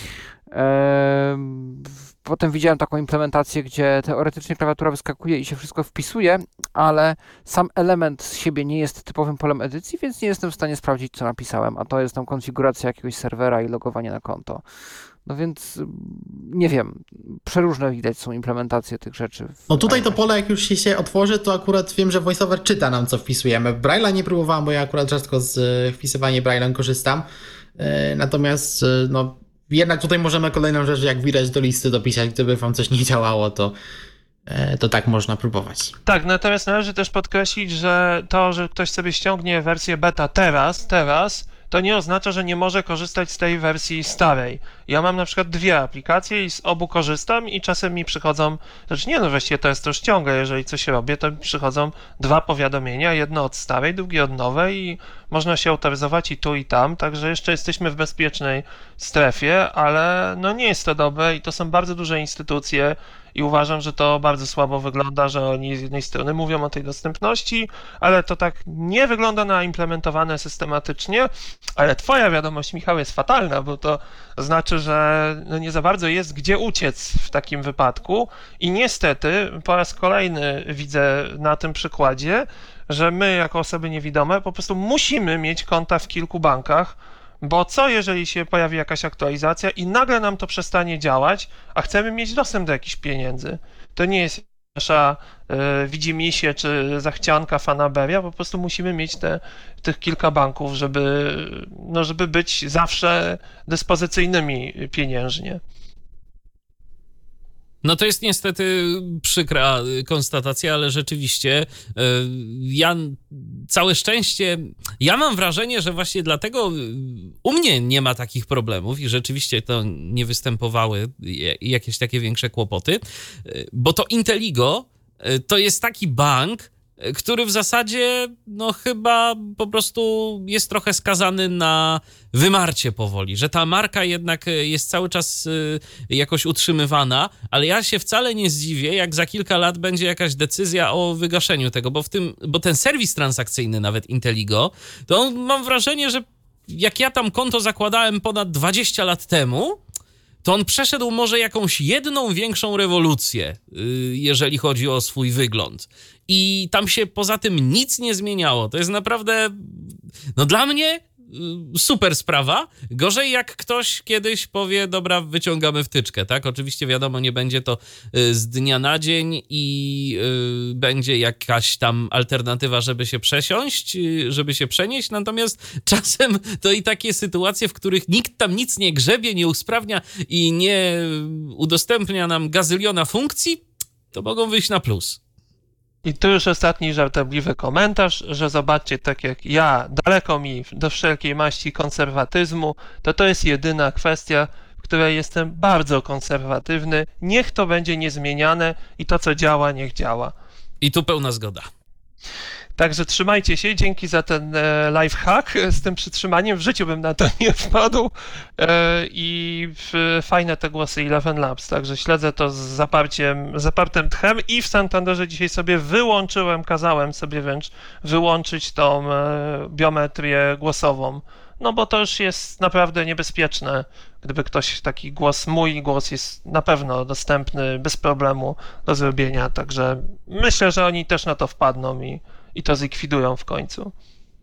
[SPEAKER 4] Potem widziałem taką implementację, gdzie teoretycznie klawiatura wyskakuje i się wszystko wpisuje, ale sam element z siebie nie jest typowym polem edycji, więc nie jestem w stanie sprawdzić, co napisałem, a to jest tam konfiguracja jakiegoś serwera i logowanie na konto. No więc nie wiem, przeróżne widać są implementacje tych rzeczy.
[SPEAKER 1] No tutaj to pole, jak już się, się otworzy, to akurat wiem, że VoiceOver czyta nam, co wpisujemy. Braille'a nie próbowałem, bo ja akurat rzadko z wpisywania Braille'em korzystam. Natomiast no, jednak tutaj możemy kolejną rzecz, jak widać, do listy dopisać. Gdyby wam coś nie działało, to, to tak można próbować.
[SPEAKER 6] Tak, natomiast należy też podkreślić, że to, że ktoś sobie ściągnie wersję beta teraz, teraz, to nie oznacza, że nie może korzystać z tej wersji starej. Ja mam na przykład dwie aplikacje i z obu korzystam i czasem mi przychodzą, znaczy nie no właściwie to jest to ściągę, jeżeli coś robię, to mi przychodzą dwa powiadomienia, jedno od starej, drugie od nowej i można się autoryzować i tu i tam, także jeszcze jesteśmy w bezpiecznej strefie, ale no nie jest to dobre i to są bardzo duże instytucje i uważam, że to bardzo słabo wygląda, że oni z jednej strony mówią o tej dostępności, ale to tak nie wygląda na implementowane systematycznie, ale twoja wiadomość, Michał, jest fatalna, bo to znaczy, że no nie za bardzo jest gdzie uciec w takim wypadku i niestety po raz kolejny widzę na tym przykładzie, że my jako osoby niewidome po prostu musimy mieć konta w kilku bankach, bo co jeżeli się pojawi jakaś aktualizacja i nagle nam to przestanie działać, a chcemy mieć dostęp do jakichś pieniędzy. To nie jest nasza y, widzimisię czy zachcianka fanaberia, po prostu musimy mieć te, tych kilka banków, żeby, no, żeby być zawsze dyspozycyjnymi pieniężnie.
[SPEAKER 5] No to jest niestety przykra konstatacja, ale rzeczywiście ja całe szczęście, ja mam wrażenie, że właśnie dlatego u mnie nie ma takich problemów i rzeczywiście to nie występowały jakieś takie większe kłopoty, bo to Inteligo to jest taki bank, który w zasadzie no chyba po prostu jest trochę skazany na wymarcie powoli, że ta marka jednak jest cały czas jakoś utrzymywana, ale ja się wcale nie zdziwię, jak za kilka lat będzie jakaś decyzja o wygaszeniu tego, bo w tym, bo ten serwis transakcyjny nawet Inteligo, to on, mam wrażenie, że jak ja tam konto zakładałem ponad dwadzieścia lat temu, to on przeszedł może jakąś jedną większą rewolucję, jeżeli chodzi o swój wygląd. I tam się poza tym nic nie zmieniało. To jest naprawdę, no dla mnie super sprawa. Gorzej jak ktoś kiedyś powie, dobra, wyciągamy wtyczkę, tak? Oczywiście wiadomo, nie będzie to z dnia na dzień i yy, będzie jakaś tam alternatywa, żeby się przesiąść, żeby się przenieść, natomiast czasem to i takie sytuacje, w których nikt tam nic nie grzebie, nie usprawnia i nie udostępnia nam gazyliona funkcji, to mogą wyjść na plus.
[SPEAKER 6] I tu już ostatni żartobliwy komentarz, że zobaczcie, tak jak ja, daleko mi do wszelkiej maści konserwatyzmu, to to jest jedyna kwestia, w której jestem bardzo konserwatywny. Niech to będzie niezmieniane i to, co działa, niech działa.
[SPEAKER 5] I tu pełna zgoda.
[SPEAKER 6] Także trzymajcie się, dzięki za ten e, lifehack z tym przytrzymaniem, w życiu bym na to nie wpadł e, i w, fajne te głosy Eleven Labs, także śledzę to z zaparciem, zapartym tchem i w Santanderze dzisiaj sobie wyłączyłem, kazałem sobie wręcz wyłączyć tą e, biometrię głosową, no bo to już jest naprawdę niebezpieczne, gdyby ktoś taki głos, mój głos jest na pewno dostępny bez problemu do zrobienia, także myślę, że oni też na to wpadną i I to zlikwidują w końcu.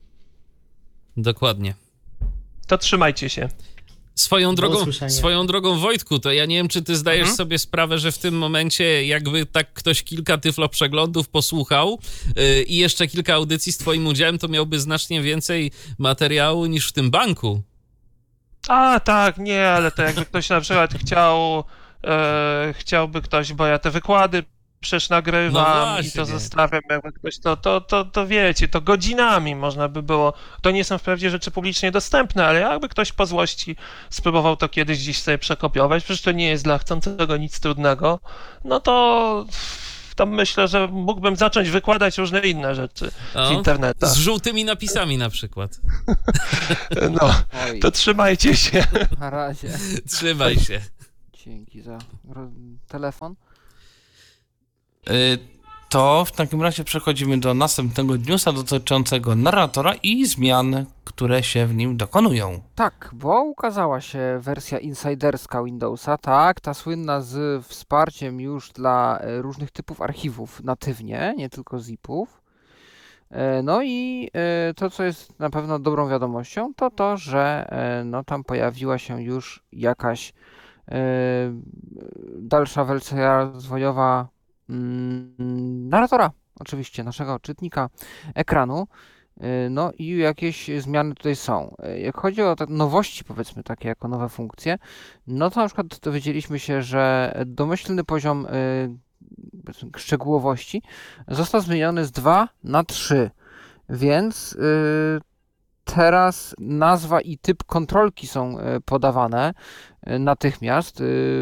[SPEAKER 5] Dokładnie.
[SPEAKER 6] To trzymajcie się.
[SPEAKER 5] Swoją drogą, swoją drogą, Wojtku, to ja nie wiem, czy ty zdajesz mhm. sobie sprawę, że w tym momencie jakby tak ktoś kilka tyflo przeglądów posłuchał yy, i jeszcze kilka audycji z twoim udziałem, to miałby znacznie więcej materiału niż w tym banku.
[SPEAKER 6] A, tak, nie, ale to jakby ktoś na przykład chciał, e, chciałby ktoś, bo ja te wykłady przecież
[SPEAKER 5] No
[SPEAKER 6] nagrywam i
[SPEAKER 5] właśnie.
[SPEAKER 6] to zostawiam, jakby ktoś to, to, to, to wiecie, to godzinami można by było, to nie są wprawdzie rzeczy publicznie dostępne, ale jakby ktoś po złości spróbował to kiedyś gdzieś sobie przekopiować, przecież to nie jest dla chcącego nic trudnego, no to tam myślę, że mógłbym zacząć wykładać różne inne rzeczy w
[SPEAKER 5] O,
[SPEAKER 6] internetach.
[SPEAKER 5] z żółtymi napisami na przykład.
[SPEAKER 6] No,
[SPEAKER 4] Oj,
[SPEAKER 6] to trzymajcie się.
[SPEAKER 4] na razie.
[SPEAKER 5] Trzymaj się.
[SPEAKER 4] Dzięki za ro- telefon.
[SPEAKER 7] Y, To w takim razie przechodzimy do następnego newsa dotyczącego narratora i zmian, które się w nim dokonują.
[SPEAKER 4] Tak, bo ukazała się wersja insiderska Windowsa, tak, ta słynna z wsparciem już dla e, różnych typów archiwów natywnie, nie tylko zipów. E, No i e, to, co jest na pewno dobrą wiadomością, to to, że e, no, tam pojawiła się już jakaś e, dalsza wersja rozwojowa mm, narratora, oczywiście, naszego czytnika ekranu. Y, No i jakieś zmiany tutaj są. Y, Jak chodzi o te nowości, powiedzmy takie jako nowe funkcje, no to na przykład dowiedzieliśmy się, że domyślny poziom y, powiedzmy szczegółowości został zmieniony z dwa na trzy, więc y, teraz nazwa i typ kontrolki są y, podawane y, natychmiast y,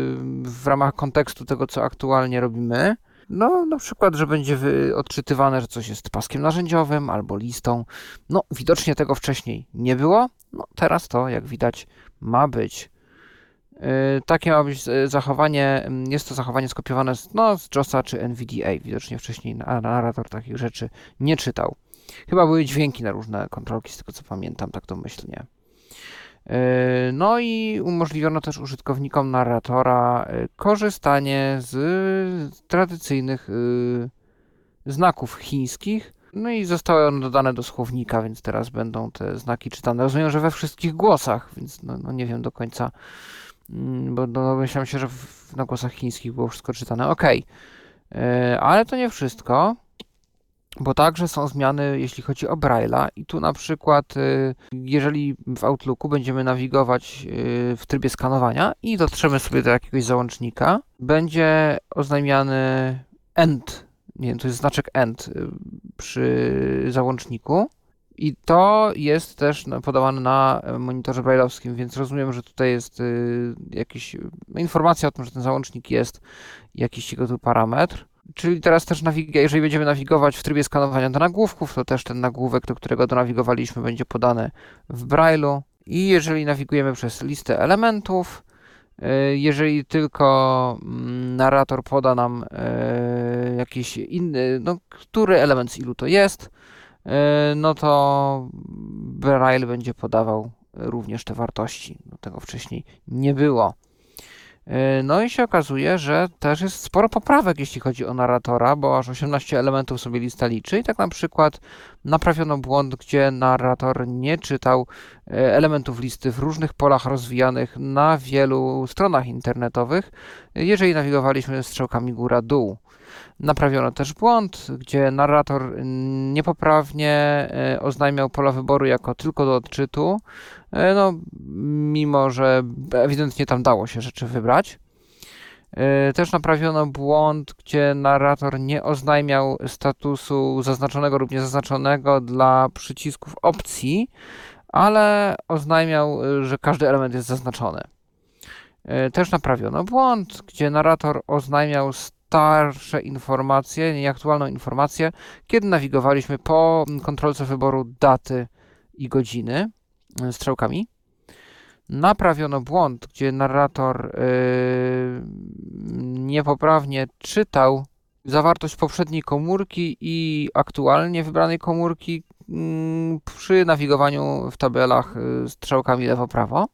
[SPEAKER 4] w ramach kontekstu tego, co aktualnie robimy. No, na przykład, że będzie wy- odczytywane, że coś jest paskiem narzędziowym albo listą. No, widocznie tego wcześniej nie było. No, teraz to, jak widać, ma być. Yy, takie ma być yy, zachowanie, mm, jest to zachowanie skopiowane z, no, z JOSa czy N V D A. Widocznie wcześniej na- narrator takich rzeczy nie czytał. Chyba były dźwięki na różne kontrolki, z tego co pamiętam, tak domyślnie. Yy, No i umożliwiono też użytkownikom narratora yy, korzystanie z tradycyjnych yy, znaków chińskich. No i zostały one dodane do słownika, więc teraz będą te znaki czytane. Rozumiem, że we wszystkich głosach, więc no, no nie wiem do końca, mm, bo no, myślałem się, że w, na głosach chińskich było wszystko czytane. Okej, Yy, ale to nie wszystko. Bo także są zmiany, jeśli chodzi o Braille'a i tu na przykład, y, jeżeli w Outlooku będziemy nawigować y, w trybie skanowania i dotrzemy sobie do jakiegoś załącznika, będzie oznajmiany end, nie wiem, to jest znaczek end y, przy załączniku i to jest też no, podawane na monitorze braille'owskim, więc rozumiem, że tutaj jest y, jakiś, no, informacja o tym, że ten załącznik jest, jakiś jego tu parametr. Czyli teraz też, nawig- jeżeli będziemy nawigować w trybie skanowania do nagłówków, to też ten nagłówek, do którego donawigowaliśmy, będzie podany w Braille'u. I jeżeli nawigujemy przez listę elementów, y, jeżeli tylko mm, narrator poda nam y, jakiś inny, no, który element z ilu to jest, y, no to Braille będzie podawał również te wartości. No, tego wcześniej nie było. No i się okazuje, że też jest sporo poprawek, jeśli chodzi o narratora, bo aż osiemnaście elementów sobie lista liczy i tak na przykład naprawiono błąd, gdzie narrator nie czytał elementów listy w różnych polach rozwijanych na wielu stronach internetowych, jeżeli nawigowaliśmy strzałkami góra-dół. Naprawiono też błąd, gdzie narrator niepoprawnie oznajmiał pola wyboru jako tylko do odczytu, no, mimo że ewidentnie tam dało się rzeczy wybrać. Też naprawiono błąd, gdzie narrator nie oznajmiał statusu zaznaczonego lub niezaznaczonego dla przycisków opcji, ale oznajmiał, że każdy element jest zaznaczony. Też naprawiono błąd, gdzie narrator oznajmiał starsze informacje, nieaktualną informację, kiedy nawigowaliśmy po kontrolce wyboru daty i godziny strzałkami. Naprawiono błąd, gdzie narrator yy, niepoprawnie czytał zawartość poprzedniej komórki i aktualnie wybranej komórki yy, przy nawigowaniu w tabelach yy, strzałkami lewo-prawo.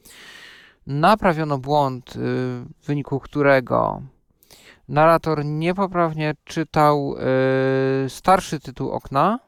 [SPEAKER 4] Naprawiono błąd, yy, w wyniku którego narrator niepoprawnie czytał yy, starszy tytuł okna,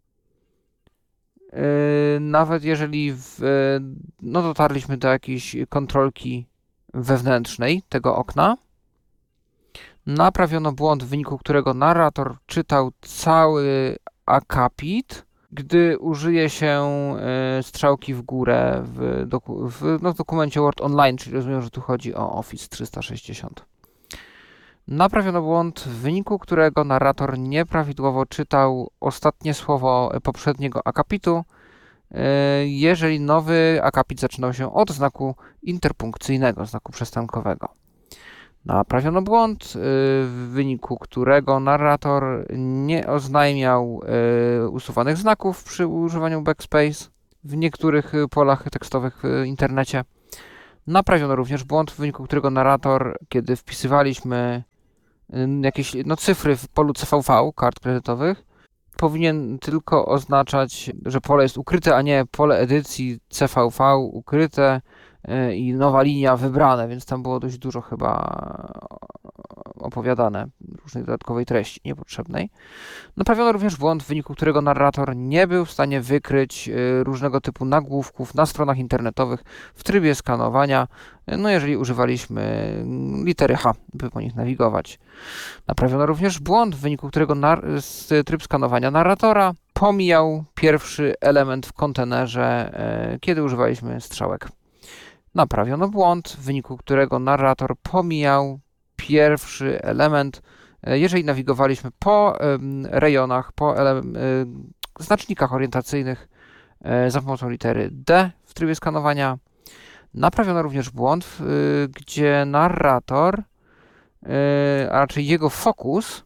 [SPEAKER 4] yy, nawet jeżeli w, yy, no dotarliśmy do jakiejś kontrolki wewnętrznej tego okna. Naprawiono błąd, w wyniku którego narrator czytał cały akapit, gdy użyje się yy, strzałki w górę w, doku, w, no, w dokumencie Word Online, czyli rozumiem, że tu chodzi o Office trzysta sześćdziesiąt. Naprawiono błąd, w wyniku którego narrator nieprawidłowo czytał ostatnie słowo poprzedniego akapitu, jeżeli nowy akapit zaczynał się od znaku interpunkcyjnego, znaku przestankowego. Naprawiono błąd, w wyniku którego narrator nie oznajmiał usuwanych znaków przy używaniu backspace w niektórych polach tekstowych w internecie. Naprawiono również błąd, w wyniku którego narrator, kiedy wpisywaliśmy jakieś no, cyfry w polu C V V, kart kredytowych, powinien tylko oznaczać, że pole jest ukryte, a nie pole edycji C V V ukryte i nowa linia wybrane, więc tam było dość dużo chyba opowiadane różnej dodatkowej treści niepotrzebnej. Naprawiono również błąd, w wyniku którego narrator nie był w stanie wykryć różnego typu nagłówków na stronach internetowych w trybie skanowania, no jeżeli używaliśmy litery H, by po nich nawigować. Naprawiono również błąd, w wyniku którego tryb skanowania narratora pomijał pierwszy element w kontenerze, kiedy używaliśmy strzałek. Naprawiono błąd, w wyniku którego narrator pomijał pierwszy element, jeżeli nawigowaliśmy po rejonach, po znacznikach orientacyjnych za pomocą litery D w trybie skanowania. Naprawiono również błąd, gdzie narrator, a raczej jego fokus,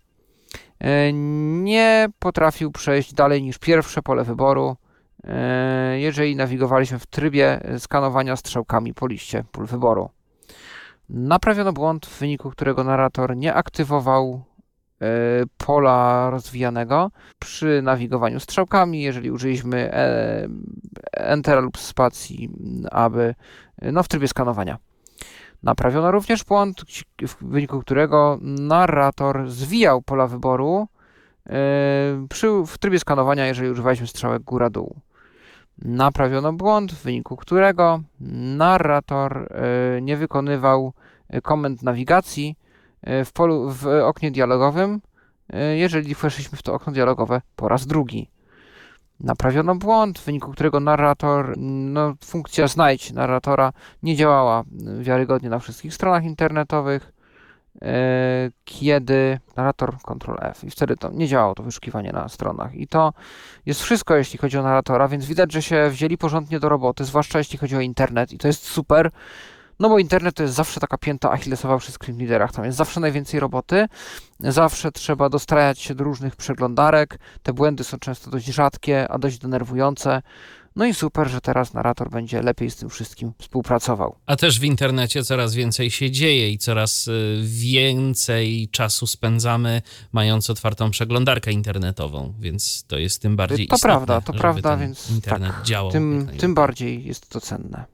[SPEAKER 4] nie potrafił przejść dalej niż pierwsze pole wyboru, jeżeli nawigowaliśmy w trybie skanowania strzałkami po liście pól wyboru. Naprawiono błąd, w wyniku którego narrator nie aktywował pola rozwijanego przy nawigowaniu strzałkami, jeżeli użyliśmy Entera lub spacji, aby no, w trybie skanowania. Naprawiono również błąd, w wyniku którego narrator zwijał pola wyboru przy, w trybie skanowania, jeżeli używaliśmy strzałek góra-dół. Naprawiono błąd, w wyniku którego narrator nie wykonywał komend nawigacji w, polu, w oknie dialogowym, jeżeli weszliśmy w to okno dialogowe po raz drugi. Naprawiono błąd, w wyniku którego narrator, no, funkcja znajdź narratora nie działała wiarygodnie na wszystkich stronach internetowych, kiedy narrator kontrol F i wtedy to nie działało to wyszukiwanie na stronach. I to jest wszystko, jeśli chodzi o narratora, więc widać, że się wzięli porządnie do roboty, zwłaszcza jeśli chodzi o internet i to jest super, no bo internet to jest zawsze taka pięta achillesowa przy screen readerach, tam jest zawsze najwięcej roboty, zawsze trzeba dostrajać się do różnych przeglądarek, te błędy są często dość rzadkie, a dość denerwujące. No i super, że teraz narrator będzie lepiej z tym wszystkim współpracował.
[SPEAKER 5] A też w internecie coraz więcej się dzieje i coraz więcej czasu spędzamy mając otwartą przeglądarkę internetową, więc to jest tym bardziej
[SPEAKER 4] to
[SPEAKER 5] istotne,
[SPEAKER 4] prawda, to prawda, więc
[SPEAKER 5] internet
[SPEAKER 4] tak,
[SPEAKER 5] działał.
[SPEAKER 4] Tym, tym bardziej jest to cenne.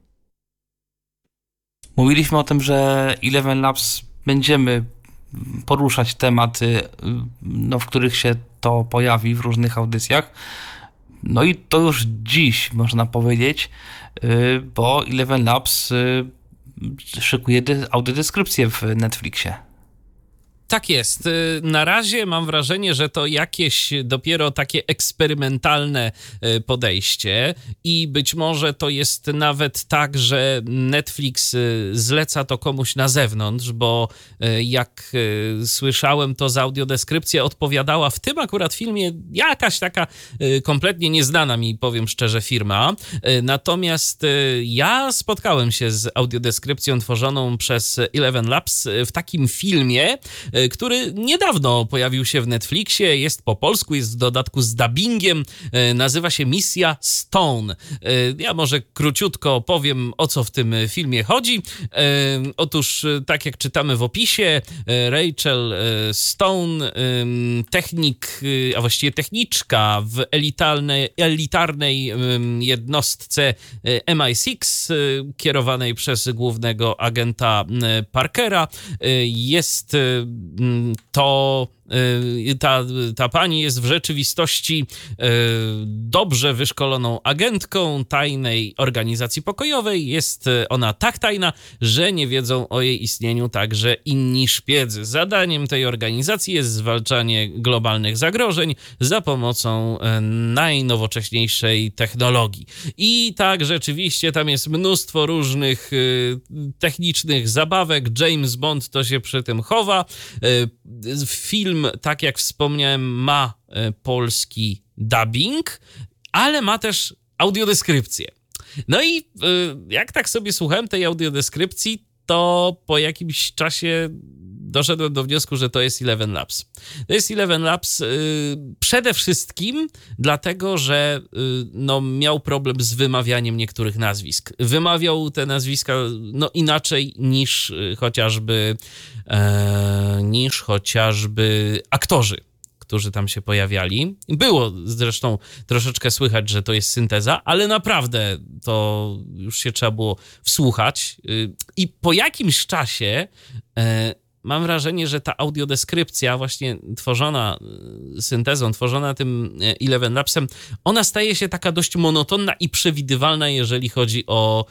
[SPEAKER 7] Mówiliśmy o tym, że Eleven Labs będziemy poruszać tematy, no, w których się to pojawi w różnych audycjach. No i to już dziś można powiedzieć, bo Eleven Labs szykuje audiodeskrypcję w Netflixie.
[SPEAKER 5] Tak jest. Na razie mam wrażenie, że to jakieś dopiero takie eksperymentalne podejście i być może to jest nawet tak, że Netflix zleca to komuś na zewnątrz, bo jak słyszałem, to za audiodeskrypcję odpowiadała w tym akurat filmie jakaś taka kompletnie nieznana mi, powiem szczerze, firma. Natomiast ja spotkałem się z audiodeskrypcją tworzoną przez Eleven Labs w takim filmie, który niedawno pojawił się w Netflixie, jest po polsku, jest w dodatku z dubbingiem, nazywa się Misja Stone. Ja może króciutko powiem, o co w tym filmie chodzi. Otóż, tak jak czytamy w opisie, Rachel Stone, technik, a właściwie techniczka w elitarnej, elitarnej jednostce M I sześć, kierowanej przez głównego agenta Parkera, jest to ta, ta pani jest w rzeczywistości dobrze wyszkoloną agentką tajnej organizacji pokojowej. Jest ona tak tajna, że nie wiedzą o jej istnieniu także inni szpiedzy. Zadaniem tej organizacji jest zwalczanie globalnych zagrożeń za pomocą najnowocześniejszej technologii. I tak, rzeczywiście tam jest mnóstwo różnych technicznych zabawek. James Bond to się przy tym chowa. Film, tak jak wspomniałem, ma polski dubbing, ale ma też audiodeskrypcję. No i jak tak sobie słuchałem tej audiodeskrypcji, to po jakimś czasie doszedłem do wniosku, że to jest Eleven Labs. To jest Eleven Labs yy, przede wszystkim dlatego, że yy, no, miał problem z wymawianiem niektórych nazwisk. Wymawiał te nazwiska no, inaczej niż yy, chociażby yy, niż chociażby aktorzy, którzy tam się pojawiali. Było zresztą troszeczkę słychać, że to jest synteza, ale naprawdę to już się trzeba było wsłuchać. I po jakimś czasie mam wrażenie, że ta audiodeskrypcja właśnie tworzona syntezą, tworzona tym Eleven Labsem, ona staje się taka dość monotonna i przewidywalna, jeżeli chodzi o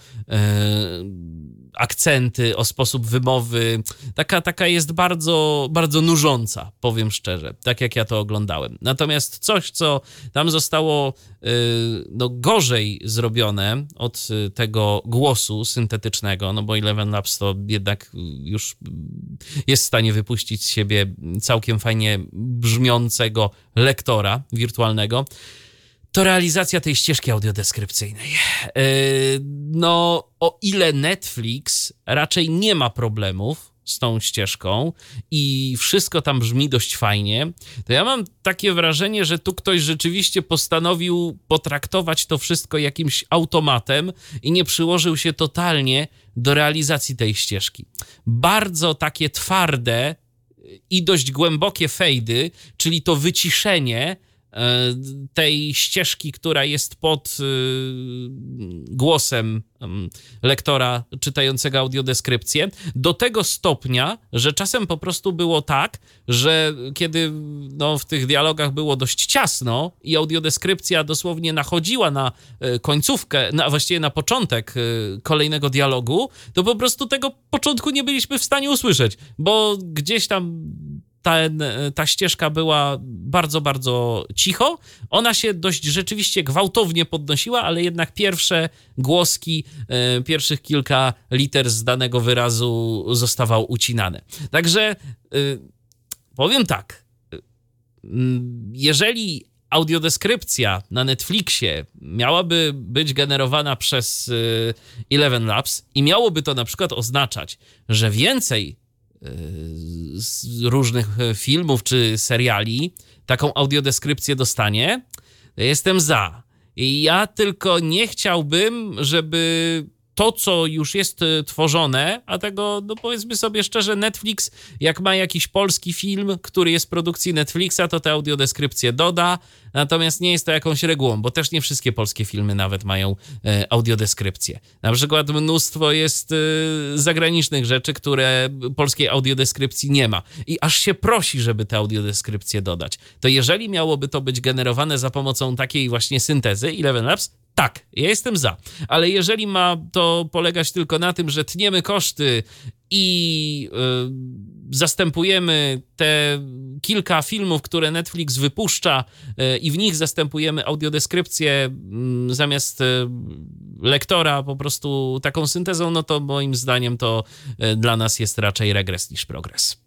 [SPEAKER 5] akcenty, o sposób wymowy. Taka, taka jest bardzo, bardzo nużąca, powiem szczerze, tak jak ja to oglądałem. Natomiast coś, co tam zostało no, gorzej zrobione od tego głosu syntetycznego, no bo Eleven Labs to jednak już jest w stanie wypuścić z siebie całkiem fajnie brzmiącego lektora wirtualnego, to realizacja tej ścieżki audiodeskrypcyjnej. No, o ile Netflix raczej nie ma problemów z tą ścieżką i wszystko tam brzmi dość fajnie, to ja mam takie wrażenie, że tu ktoś rzeczywiście postanowił potraktować to wszystko jakimś automatem i nie przyłożył się totalnie do realizacji tej ścieżki. Bardzo takie twarde i dość głębokie fejdy, czyli to wyciszenie tej ścieżki, która jest pod głosem lektora czytającego audiodeskrypcję, do tego stopnia, że czasem po prostu było tak, że kiedy no, w tych dialogach było dość ciasno i audiodeskrypcja dosłownie nachodziła na końcówkę, na, właściwie na początek kolejnego dialogu, to po prostu tego początku nie byliśmy w stanie usłyszeć, bo gdzieś tam Ta, ta ścieżka była bardzo, bardzo cicho. Ona się dość rzeczywiście gwałtownie podnosiła, ale jednak pierwsze głoski, e, pierwszych kilka liter z danego wyrazu zostawało ucinane. Także e, powiem tak, e, jeżeli audiodeskrypcja na Netflixie miałaby być generowana przez e, Eleven Labs i miałoby to na przykład oznaczać, że więcej z różnych filmów czy seriali taką audiodeskrypcję dostanie, to jestem za. I ja tylko nie chciałbym, żeby to, co już jest tworzone, a tego, no powiedzmy sobie szczerze, Netflix, jak ma jakiś polski film, który jest w produkcji Netflixa, to tę audiodeskrypcję doda, natomiast nie jest to jakąś regułą, bo też nie wszystkie polskie filmy nawet mają e, audiodeskrypcję. Na przykład mnóstwo jest e, zagranicznych rzeczy, które polskiej audiodeskrypcji nie ma. I aż się prosi, żeby tę audiodeskrypcję dodać. To jeżeli miałoby to być generowane za pomocą takiej właśnie syntezy, Eleven Labs, tak, ja jestem za, ale jeżeli ma to polegać tylko na tym, że tniemy koszty i y, zastępujemy te kilka filmów, które Netflix wypuszcza y, i w nich zastępujemy audiodeskrypcję y, zamiast y, lektora po prostu taką syntezą, no to moim zdaniem to y, dla nas jest raczej regres niż progres.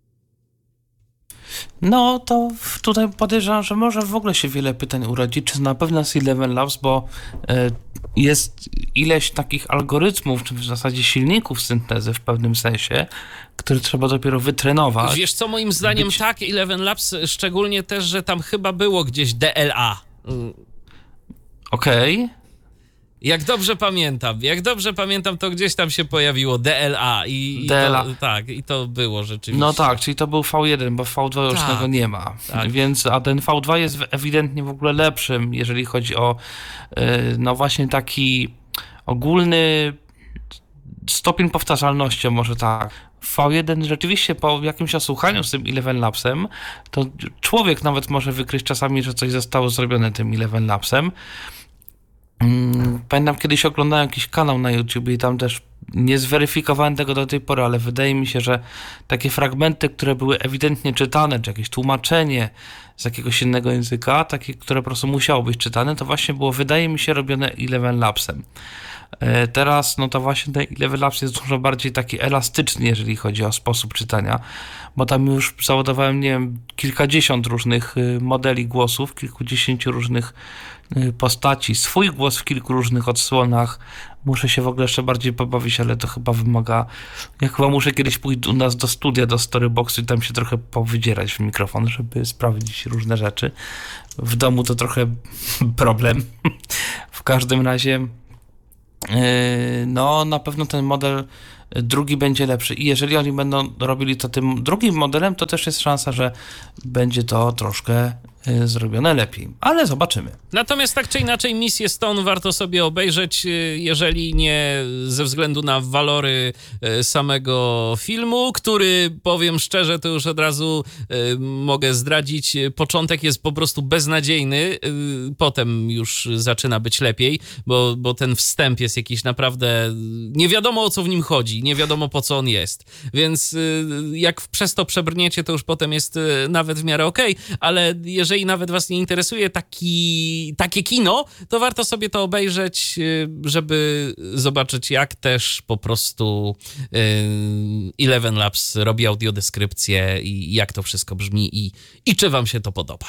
[SPEAKER 7] No to tutaj podejrzewam, że może w ogóle się wiele pytań urodzi, czy na pewno jest Eleven Labs, bo y, jest ileś takich algorytmów, czy w zasadzie silników syntezy w pewnym sensie, które trzeba dopiero wytrenować.
[SPEAKER 5] Wiesz co, moim zdaniem Być... tak, Eleven Labs, szczególnie też, że tam chyba było gdzieś D L A.
[SPEAKER 7] Okej. Okay.
[SPEAKER 5] Jak dobrze pamiętam, jak dobrze pamiętam, to gdzieś tam się pojawiło D L A i, i
[SPEAKER 7] D L A.
[SPEAKER 5] To, tak, i to było rzeczywiście.
[SPEAKER 7] No tak, czyli to był V jeden, bo V dwa już
[SPEAKER 5] tak,
[SPEAKER 7] tego nie ma.
[SPEAKER 5] Tak.
[SPEAKER 7] Więc, a ten V dwa jest ewidentnie w ogóle lepszym, jeżeli chodzi o no właśnie taki ogólny stopień powtarzalności, może tak. V jeden rzeczywiście po jakimś osłuchaniu z tym Eleven Labsem, to człowiek nawet może wykryć czasami, że coś zostało zrobione tym Eleven Labsem. Pamiętam, kiedyś oglądałem jakiś kanał na YouTube i tam też nie zweryfikowałem tego do tej pory, ale wydaje mi się, że takie fragmenty, które były ewidentnie czytane, czy jakieś tłumaczenie z jakiegoś innego języka, takie, które po prostu musiało być czytane, to właśnie było, wydaje mi się, robione Eleven Labsem. E, Teraz, no to właśnie ten Eleven Labs jest dużo bardziej taki elastyczny, jeżeli chodzi o sposób czytania, bo tam już załadowałem, nie wiem, kilkadziesiąt różnych y, modeli głosów, kilkudziesięciu różnych y, postaci, swój głos w kilku różnych odsłonach. Muszę się w ogóle jeszcze bardziej pobawić, ale to chyba wymaga, ja chyba muszę kiedyś pójść u nas do studia, do Storyboxu i tam się trochę powydzierać w mikrofon, żeby sprawdzić różne rzeczy. W domu to trochę problem. W każdym razie no na pewno ten model drugi będzie lepszy i jeżeli oni będą robili to tym drugim modelem, to też jest szansa, że będzie to troszkę zrobione lepiej, ale zobaczymy.
[SPEAKER 5] Natomiast tak czy inaczej misję Stone warto sobie obejrzeć, jeżeli nie ze względu na walory samego filmu, który, powiem szczerze, to już od razu mogę zdradzić, początek jest po prostu beznadziejny, potem już zaczyna być lepiej, bo, bo ten wstęp jest jakiś naprawdę, nie wiadomo o co w nim chodzi, nie wiadomo po co on jest, więc jak przez to przebrniecie, to już potem jest nawet w miarę okej, ale jeżeli nawet was nie interesuje taki, takie kino, to warto sobie to obejrzeć, żeby zobaczyć, jak też po prostu Eleven Labs robi audiodeskrypcję i jak to wszystko brzmi i, i czy wam się to podoba.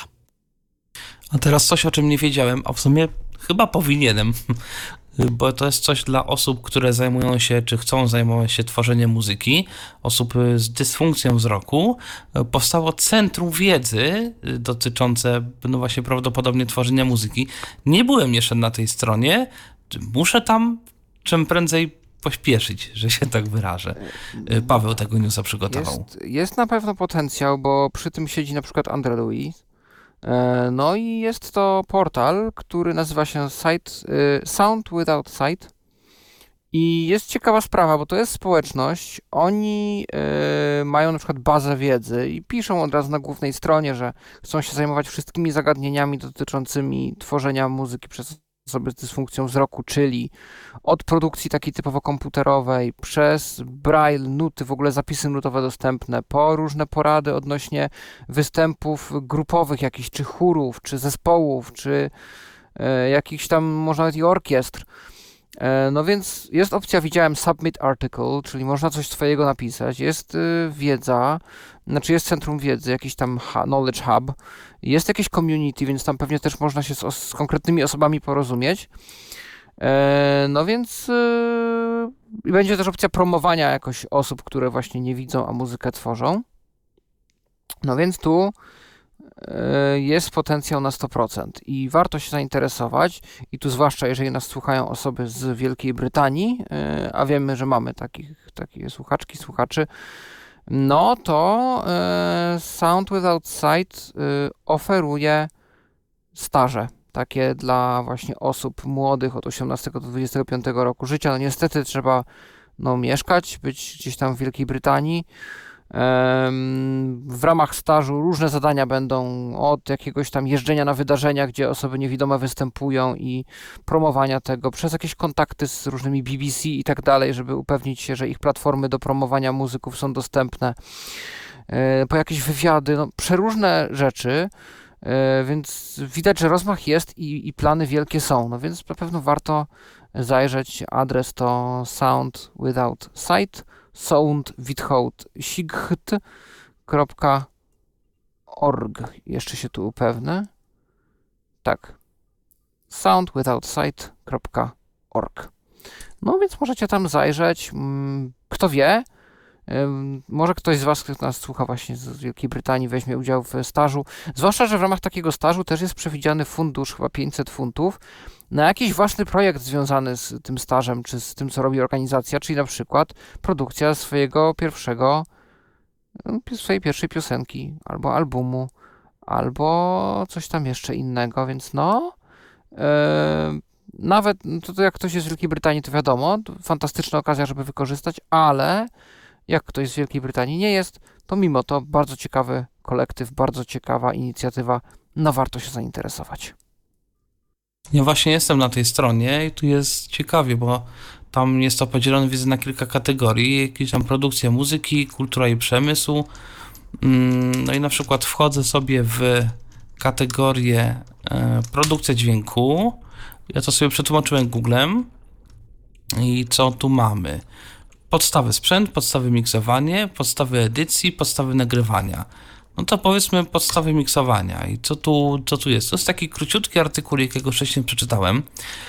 [SPEAKER 7] A teraz coś, o czym nie wiedziałem, a w sumie chyba powinienem, bo to jest coś dla osób, które zajmują się, czy chcą zajmować się tworzeniem muzyki, osób z dysfunkcją wzroku. Powstało Centrum Wiedzy dotyczące, no właśnie prawdopodobnie tworzenia muzyki. Nie byłem jeszcze na tej stronie, muszę tam czym prędzej pośpieszyć, że się tak wyrażę. Paweł tego newsa przygotował.
[SPEAKER 4] Jest, jest na pewno potencjał, bo przy tym siedzi na przykład Andre Louis. No i jest to portal, który nazywa się site, Sound Without Sight i jest ciekawa sprawa, bo to jest społeczność, oni y, mają na przykład bazę wiedzy i piszą od razu na głównej stronie, że chcą się zajmować wszystkimi zagadnieniami dotyczącymi tworzenia muzyki przez osoby z dysfunkcją wzroku, czyli od produkcji takiej typowo komputerowej, przez braille, nuty, w ogóle zapisy nutowe dostępne, po różne porady odnośnie występów grupowych jakichś, czy chórów, czy zespołów, czy e, jakichś tam, może nawet i orkiestr. E, no więc jest opcja, widziałem submit article, czyli można coś swojego napisać, jest y, wiedza, znaczy jest centrum wiedzy, jakiś tam ha, knowledge hub, jest jakieś community, więc tam pewnie też można się z, os- z konkretnymi osobami porozumieć. E, no więc y, będzie też opcja promowania jakoś osób, które właśnie nie widzą, a muzykę tworzą. No więc tu y, jest potencjał na sto procent i warto się zainteresować i tu zwłaszcza jeżeli nas słuchają osoby z Wielkiej Brytanii, y, a wiemy, że mamy takich, takie słuchaczki, słuchaczy, no to y, Sound Without Sight y, oferuje staże takie dla właśnie osób młodych od osiemnastego do dwudziestego piątego roku życia. No niestety trzeba no, mieszkać, być gdzieś tam w Wielkiej Brytanii. W ramach stażu różne zadania będą od jakiegoś tam jeżdżenia na wydarzenia, gdzie osoby niewidome występują i promowania tego, przez jakieś kontakty z różnymi B B C i tak dalej, żeby upewnić się, że ich platformy do promowania muzyków są dostępne, po jakieś wywiady, no przeróżne rzeczy, więc widać, że rozmach jest i, i plany wielkie są, no więc na pewno warto zajrzeć. Adres to Sound Without Sight, sound without sight kropka org. Jeszcze się tu upewnę. Tak. sound without sight kropka org. No więc możecie tam zajrzeć. Kto wie, może ktoś z was, kto nas słucha właśnie z Wielkiej Brytanii, weźmie udział w stażu. Zwłaszcza, że w ramach takiego stażu też jest przewidziany fundusz, chyba pięćset funtów, na jakiś własny projekt związany z tym stażem, czy z tym, co robi organizacja, czyli na przykład produkcja swojego pierwszego, swojej pierwszej piosenki, albo albumu, albo coś tam jeszcze innego, więc no, yy, nawet, to, to jak ktoś jest z Wielkiej Brytanii, to wiadomo, to fantastyczna okazja, żeby wykorzystać, ale jak ktoś z Wielkiej Brytanii nie jest, to mimo to bardzo ciekawy kolektyw, bardzo ciekawa inicjatywa, no warto się zainteresować.
[SPEAKER 7] Ja właśnie jestem na tej stronie i tu jest ciekawie, bo tam jest to podzielone widzę na kilka kategorii, jakieś tam produkcja muzyki, kultura i przemysł. No i na przykład wchodzę sobie w kategorię produkcja dźwięku. Ja to sobie przetłumaczyłem Googlem I co tu mamy? Podstawy sprzęt, podstawy miksowanie, podstawy edycji, podstawy nagrywania. No to powiedzmy podstawy miksowania. I co tu, co tu jest? To jest taki króciutki artykuł, jakiego wcześniej przeczytałem.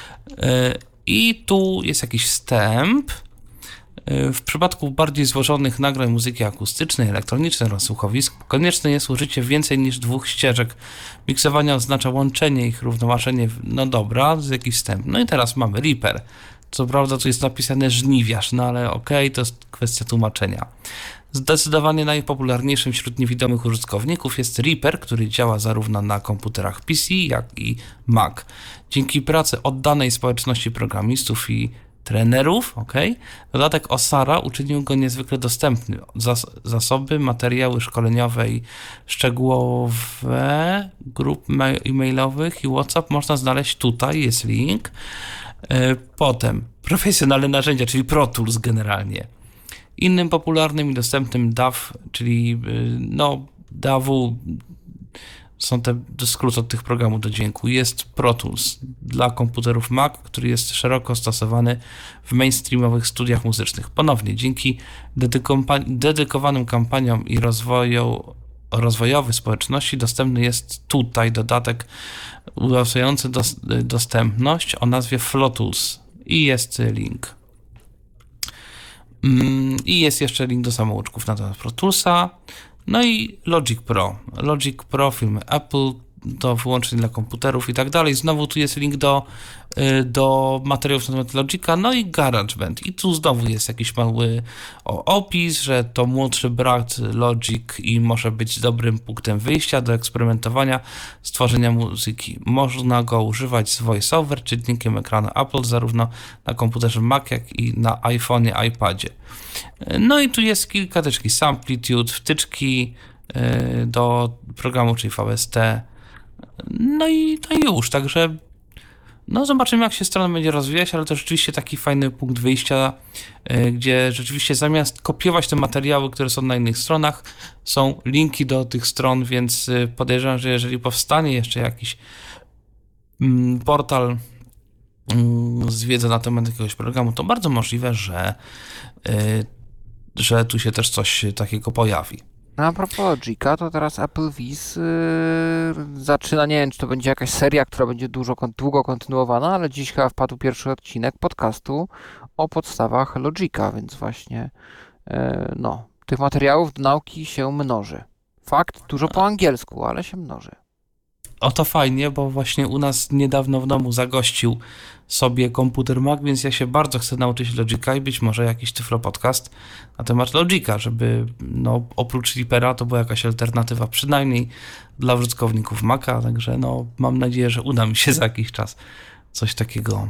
[SPEAKER 7] I tu jest jakiś wstęp. W przypadku bardziej złożonych nagrań muzyki akustycznej, elektronicznej oraz słuchowisk konieczne jest użycie więcej niż dwóch ścieżek. Miksowania oznacza łączenie ich, równoważenie. w- No dobra, jest jakiś wstęp. No i teraz mamy Reaper. Co prawda tu jest napisane żniwiarz, no ale okej, to jest kwestia tłumaczenia. Zdecydowanie najpopularniejszym wśród niewidomych użytkowników jest Reaper, który działa zarówno na komputerach P C, jak i Mac. Dzięki pracy oddanej społeczności programistów i trenerów, okay, dodatek Osara uczynił go niezwykle dostępny. Zas- zasoby, materiały szkoleniowe i szczegółowe grup ma- e-mailowych i WhatsApp można znaleźć tutaj, jest link. E, Potem profesjonalne narzędzia, czyli Pro Tools generalnie. Innym popularnym i dostępnym D A W, czyli y, no D A W są te skrót od tych programów do dźwięku, jest Pro Tools dla komputerów Mac, który jest szeroko stosowany w mainstreamowych studiach muzycznych. Ponownie, dzięki dedykompa- dedykowanym kampaniom i rozwoju rozwojowy społeczności dostępny jest tutaj dodatek ułatwiający dos- dostępność o nazwie FlowTools i jest link. Mm, I jest jeszcze link do samouczków na temat Pro Toolsa. No i Logic Pro. Logic Pro, firmy Apple, do wyłączeń dla komputerów i tak dalej. Znowu tu jest link do, y, do materiałów na temat Logica, no i GarageBand. I tu znowu jest jakiś mały o, opis, że to młodszy brat Logic i może być dobrym punktem wyjścia do eksperymentowania, stworzenia muzyki. Można go używać z VoiceOver, czytnikiem ekranu Apple, zarówno na komputerze Mac, jak i na iPhone'ie, iPadzie. No i tu jest kilka teczki, Samplitude, wtyczki y, do programu, czyli V S T. No i to już, także no zobaczymy, jak się strona będzie rozwijać, ale to rzeczywiście taki fajny punkt wyjścia, y, gdzie rzeczywiście zamiast kopiować te materiały, które są na innych stronach, są linki do tych stron, więc y, podejrzewam, że jeżeli powstanie jeszcze jakiś mm, portal mm, z wiedzą na temat jakiegoś programu, to bardzo możliwe, że, y, że tu się też coś takiego pojawi.
[SPEAKER 4] No a propos Logica, to teraz Applevis yy, zaczyna, nie wiem, czy to będzie jakaś seria, która będzie dużo, kon- długo kontynuowana, ale dziś chyba wpadł pierwszy odcinek podcastu o podstawach Logica, więc właśnie yy, no, tych materiałów do nauki się mnoży. Fakt, dużo po angielsku, ale się mnoży.
[SPEAKER 7] O to fajnie, bo właśnie u nas niedawno w domu zagościł sobie komputer Mac, więc ja się bardzo chcę nauczyć Logica i być może jakiś Tyflo Podcast na temat Logica, żeby no, oprócz Reapera to była jakaś alternatywa przynajmniej dla użytkowników Maca, także no, mam nadzieję, że uda mi się za jakiś czas coś takiego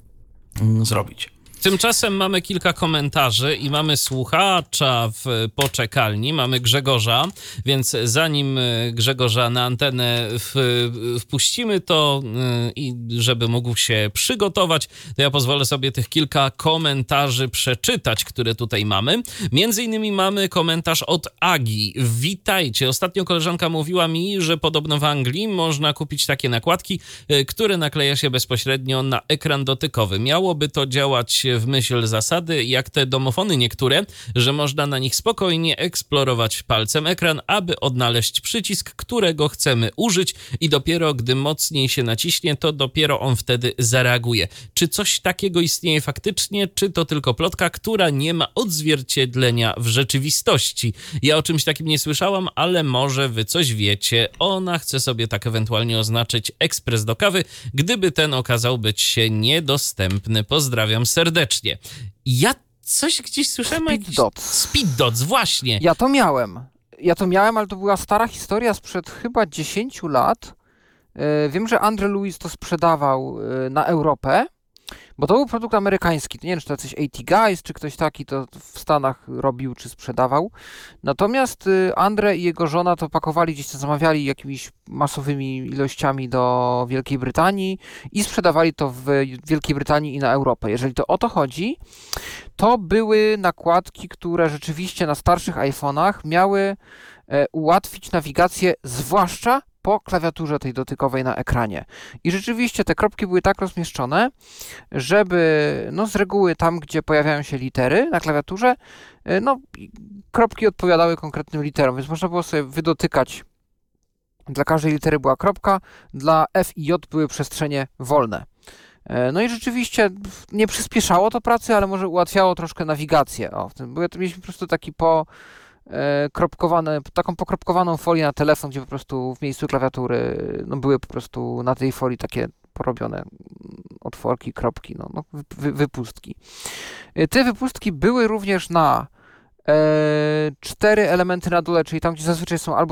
[SPEAKER 7] mm, zrobić.
[SPEAKER 5] Tymczasem mamy kilka komentarzy i mamy słuchacza w poczekalni, mamy Grzegorza, więc zanim Grzegorza na antenę w, wpuścimy, to i żeby mógł się przygotować, to ja pozwolę sobie tych kilka komentarzy przeczytać, które tutaj mamy. Między innymi mamy komentarz od Agi. Witajcie. Ostatnio koleżanka mówiła mi, że podobno w Anglii można kupić takie nakładki, które nakleja się bezpośrednio na ekran dotykowy. Miałoby to działać w myśl zasady, jak te domofony niektóre, że można na nich spokojnie eksplorować palcem ekran, aby odnaleźć przycisk, którego chcemy użyć i dopiero gdy mocniej się naciśnie, to dopiero on wtedy zareaguje. Czy coś takiego istnieje faktycznie, czy to tylko plotka, która nie ma odzwierciedlenia w rzeczywistości? Ja o czymś takim nie słyszałam, ale może wy coś wiecie. Ona chce sobie tak ewentualnie oznaczyć ekspres do kawy, gdyby ten okazał być się niedostępny. Pozdrawiam serdecznie. Ja coś gdzieś słyszałem o
[SPEAKER 4] Speed
[SPEAKER 5] jakiś...
[SPEAKER 4] Dots.
[SPEAKER 5] Speed Dots, właśnie.
[SPEAKER 4] Ja to miałem. Ja to miałem, ale to była stara historia sprzed chyba dziesięciu lat. Yy, Wiem, że Andre Lewis to sprzedawał yy, na Europę, bo to był produkt amerykański. To nie wiem, czy to jacyś A T Guys, czy ktoś taki to w Stanach robił, czy sprzedawał. Natomiast yy, Andre i jego żona to pakowali gdzieś, to zamawiali jakimiś masowymi ilościami do Wielkiej Brytanii i sprzedawali to w Wielkiej Brytanii i na Europę. Jeżeli to o to chodzi, to były nakładki, które rzeczywiście na starszych iPhone'ach miały e, ułatwić nawigację, zwłaszcza po klawiaturze tej dotykowej na ekranie. I rzeczywiście te kropki były tak rozmieszczone, żeby no z reguły tam, gdzie pojawiają się litery na klawiaturze, no kropki odpowiadały konkretnym literom, więc można było sobie wydotykać. Dla każdej litery była kropka, dla F i J były przestrzenie wolne. No i rzeczywiście nie przyspieszało to pracy, ale może ułatwiało troszkę nawigację. O, w tym były, to mieliśmy po prostu taki po e, kropkowane, taką pokropkowaną folię na telefon, gdzie po prostu w miejscu klawiatury no, były po prostu na tej folii takie porobione otworki, kropki, no, no, wy, wypustki. Te wypustki były również na e, cztery elementy na dole, czyli tam, gdzie zazwyczaj są albo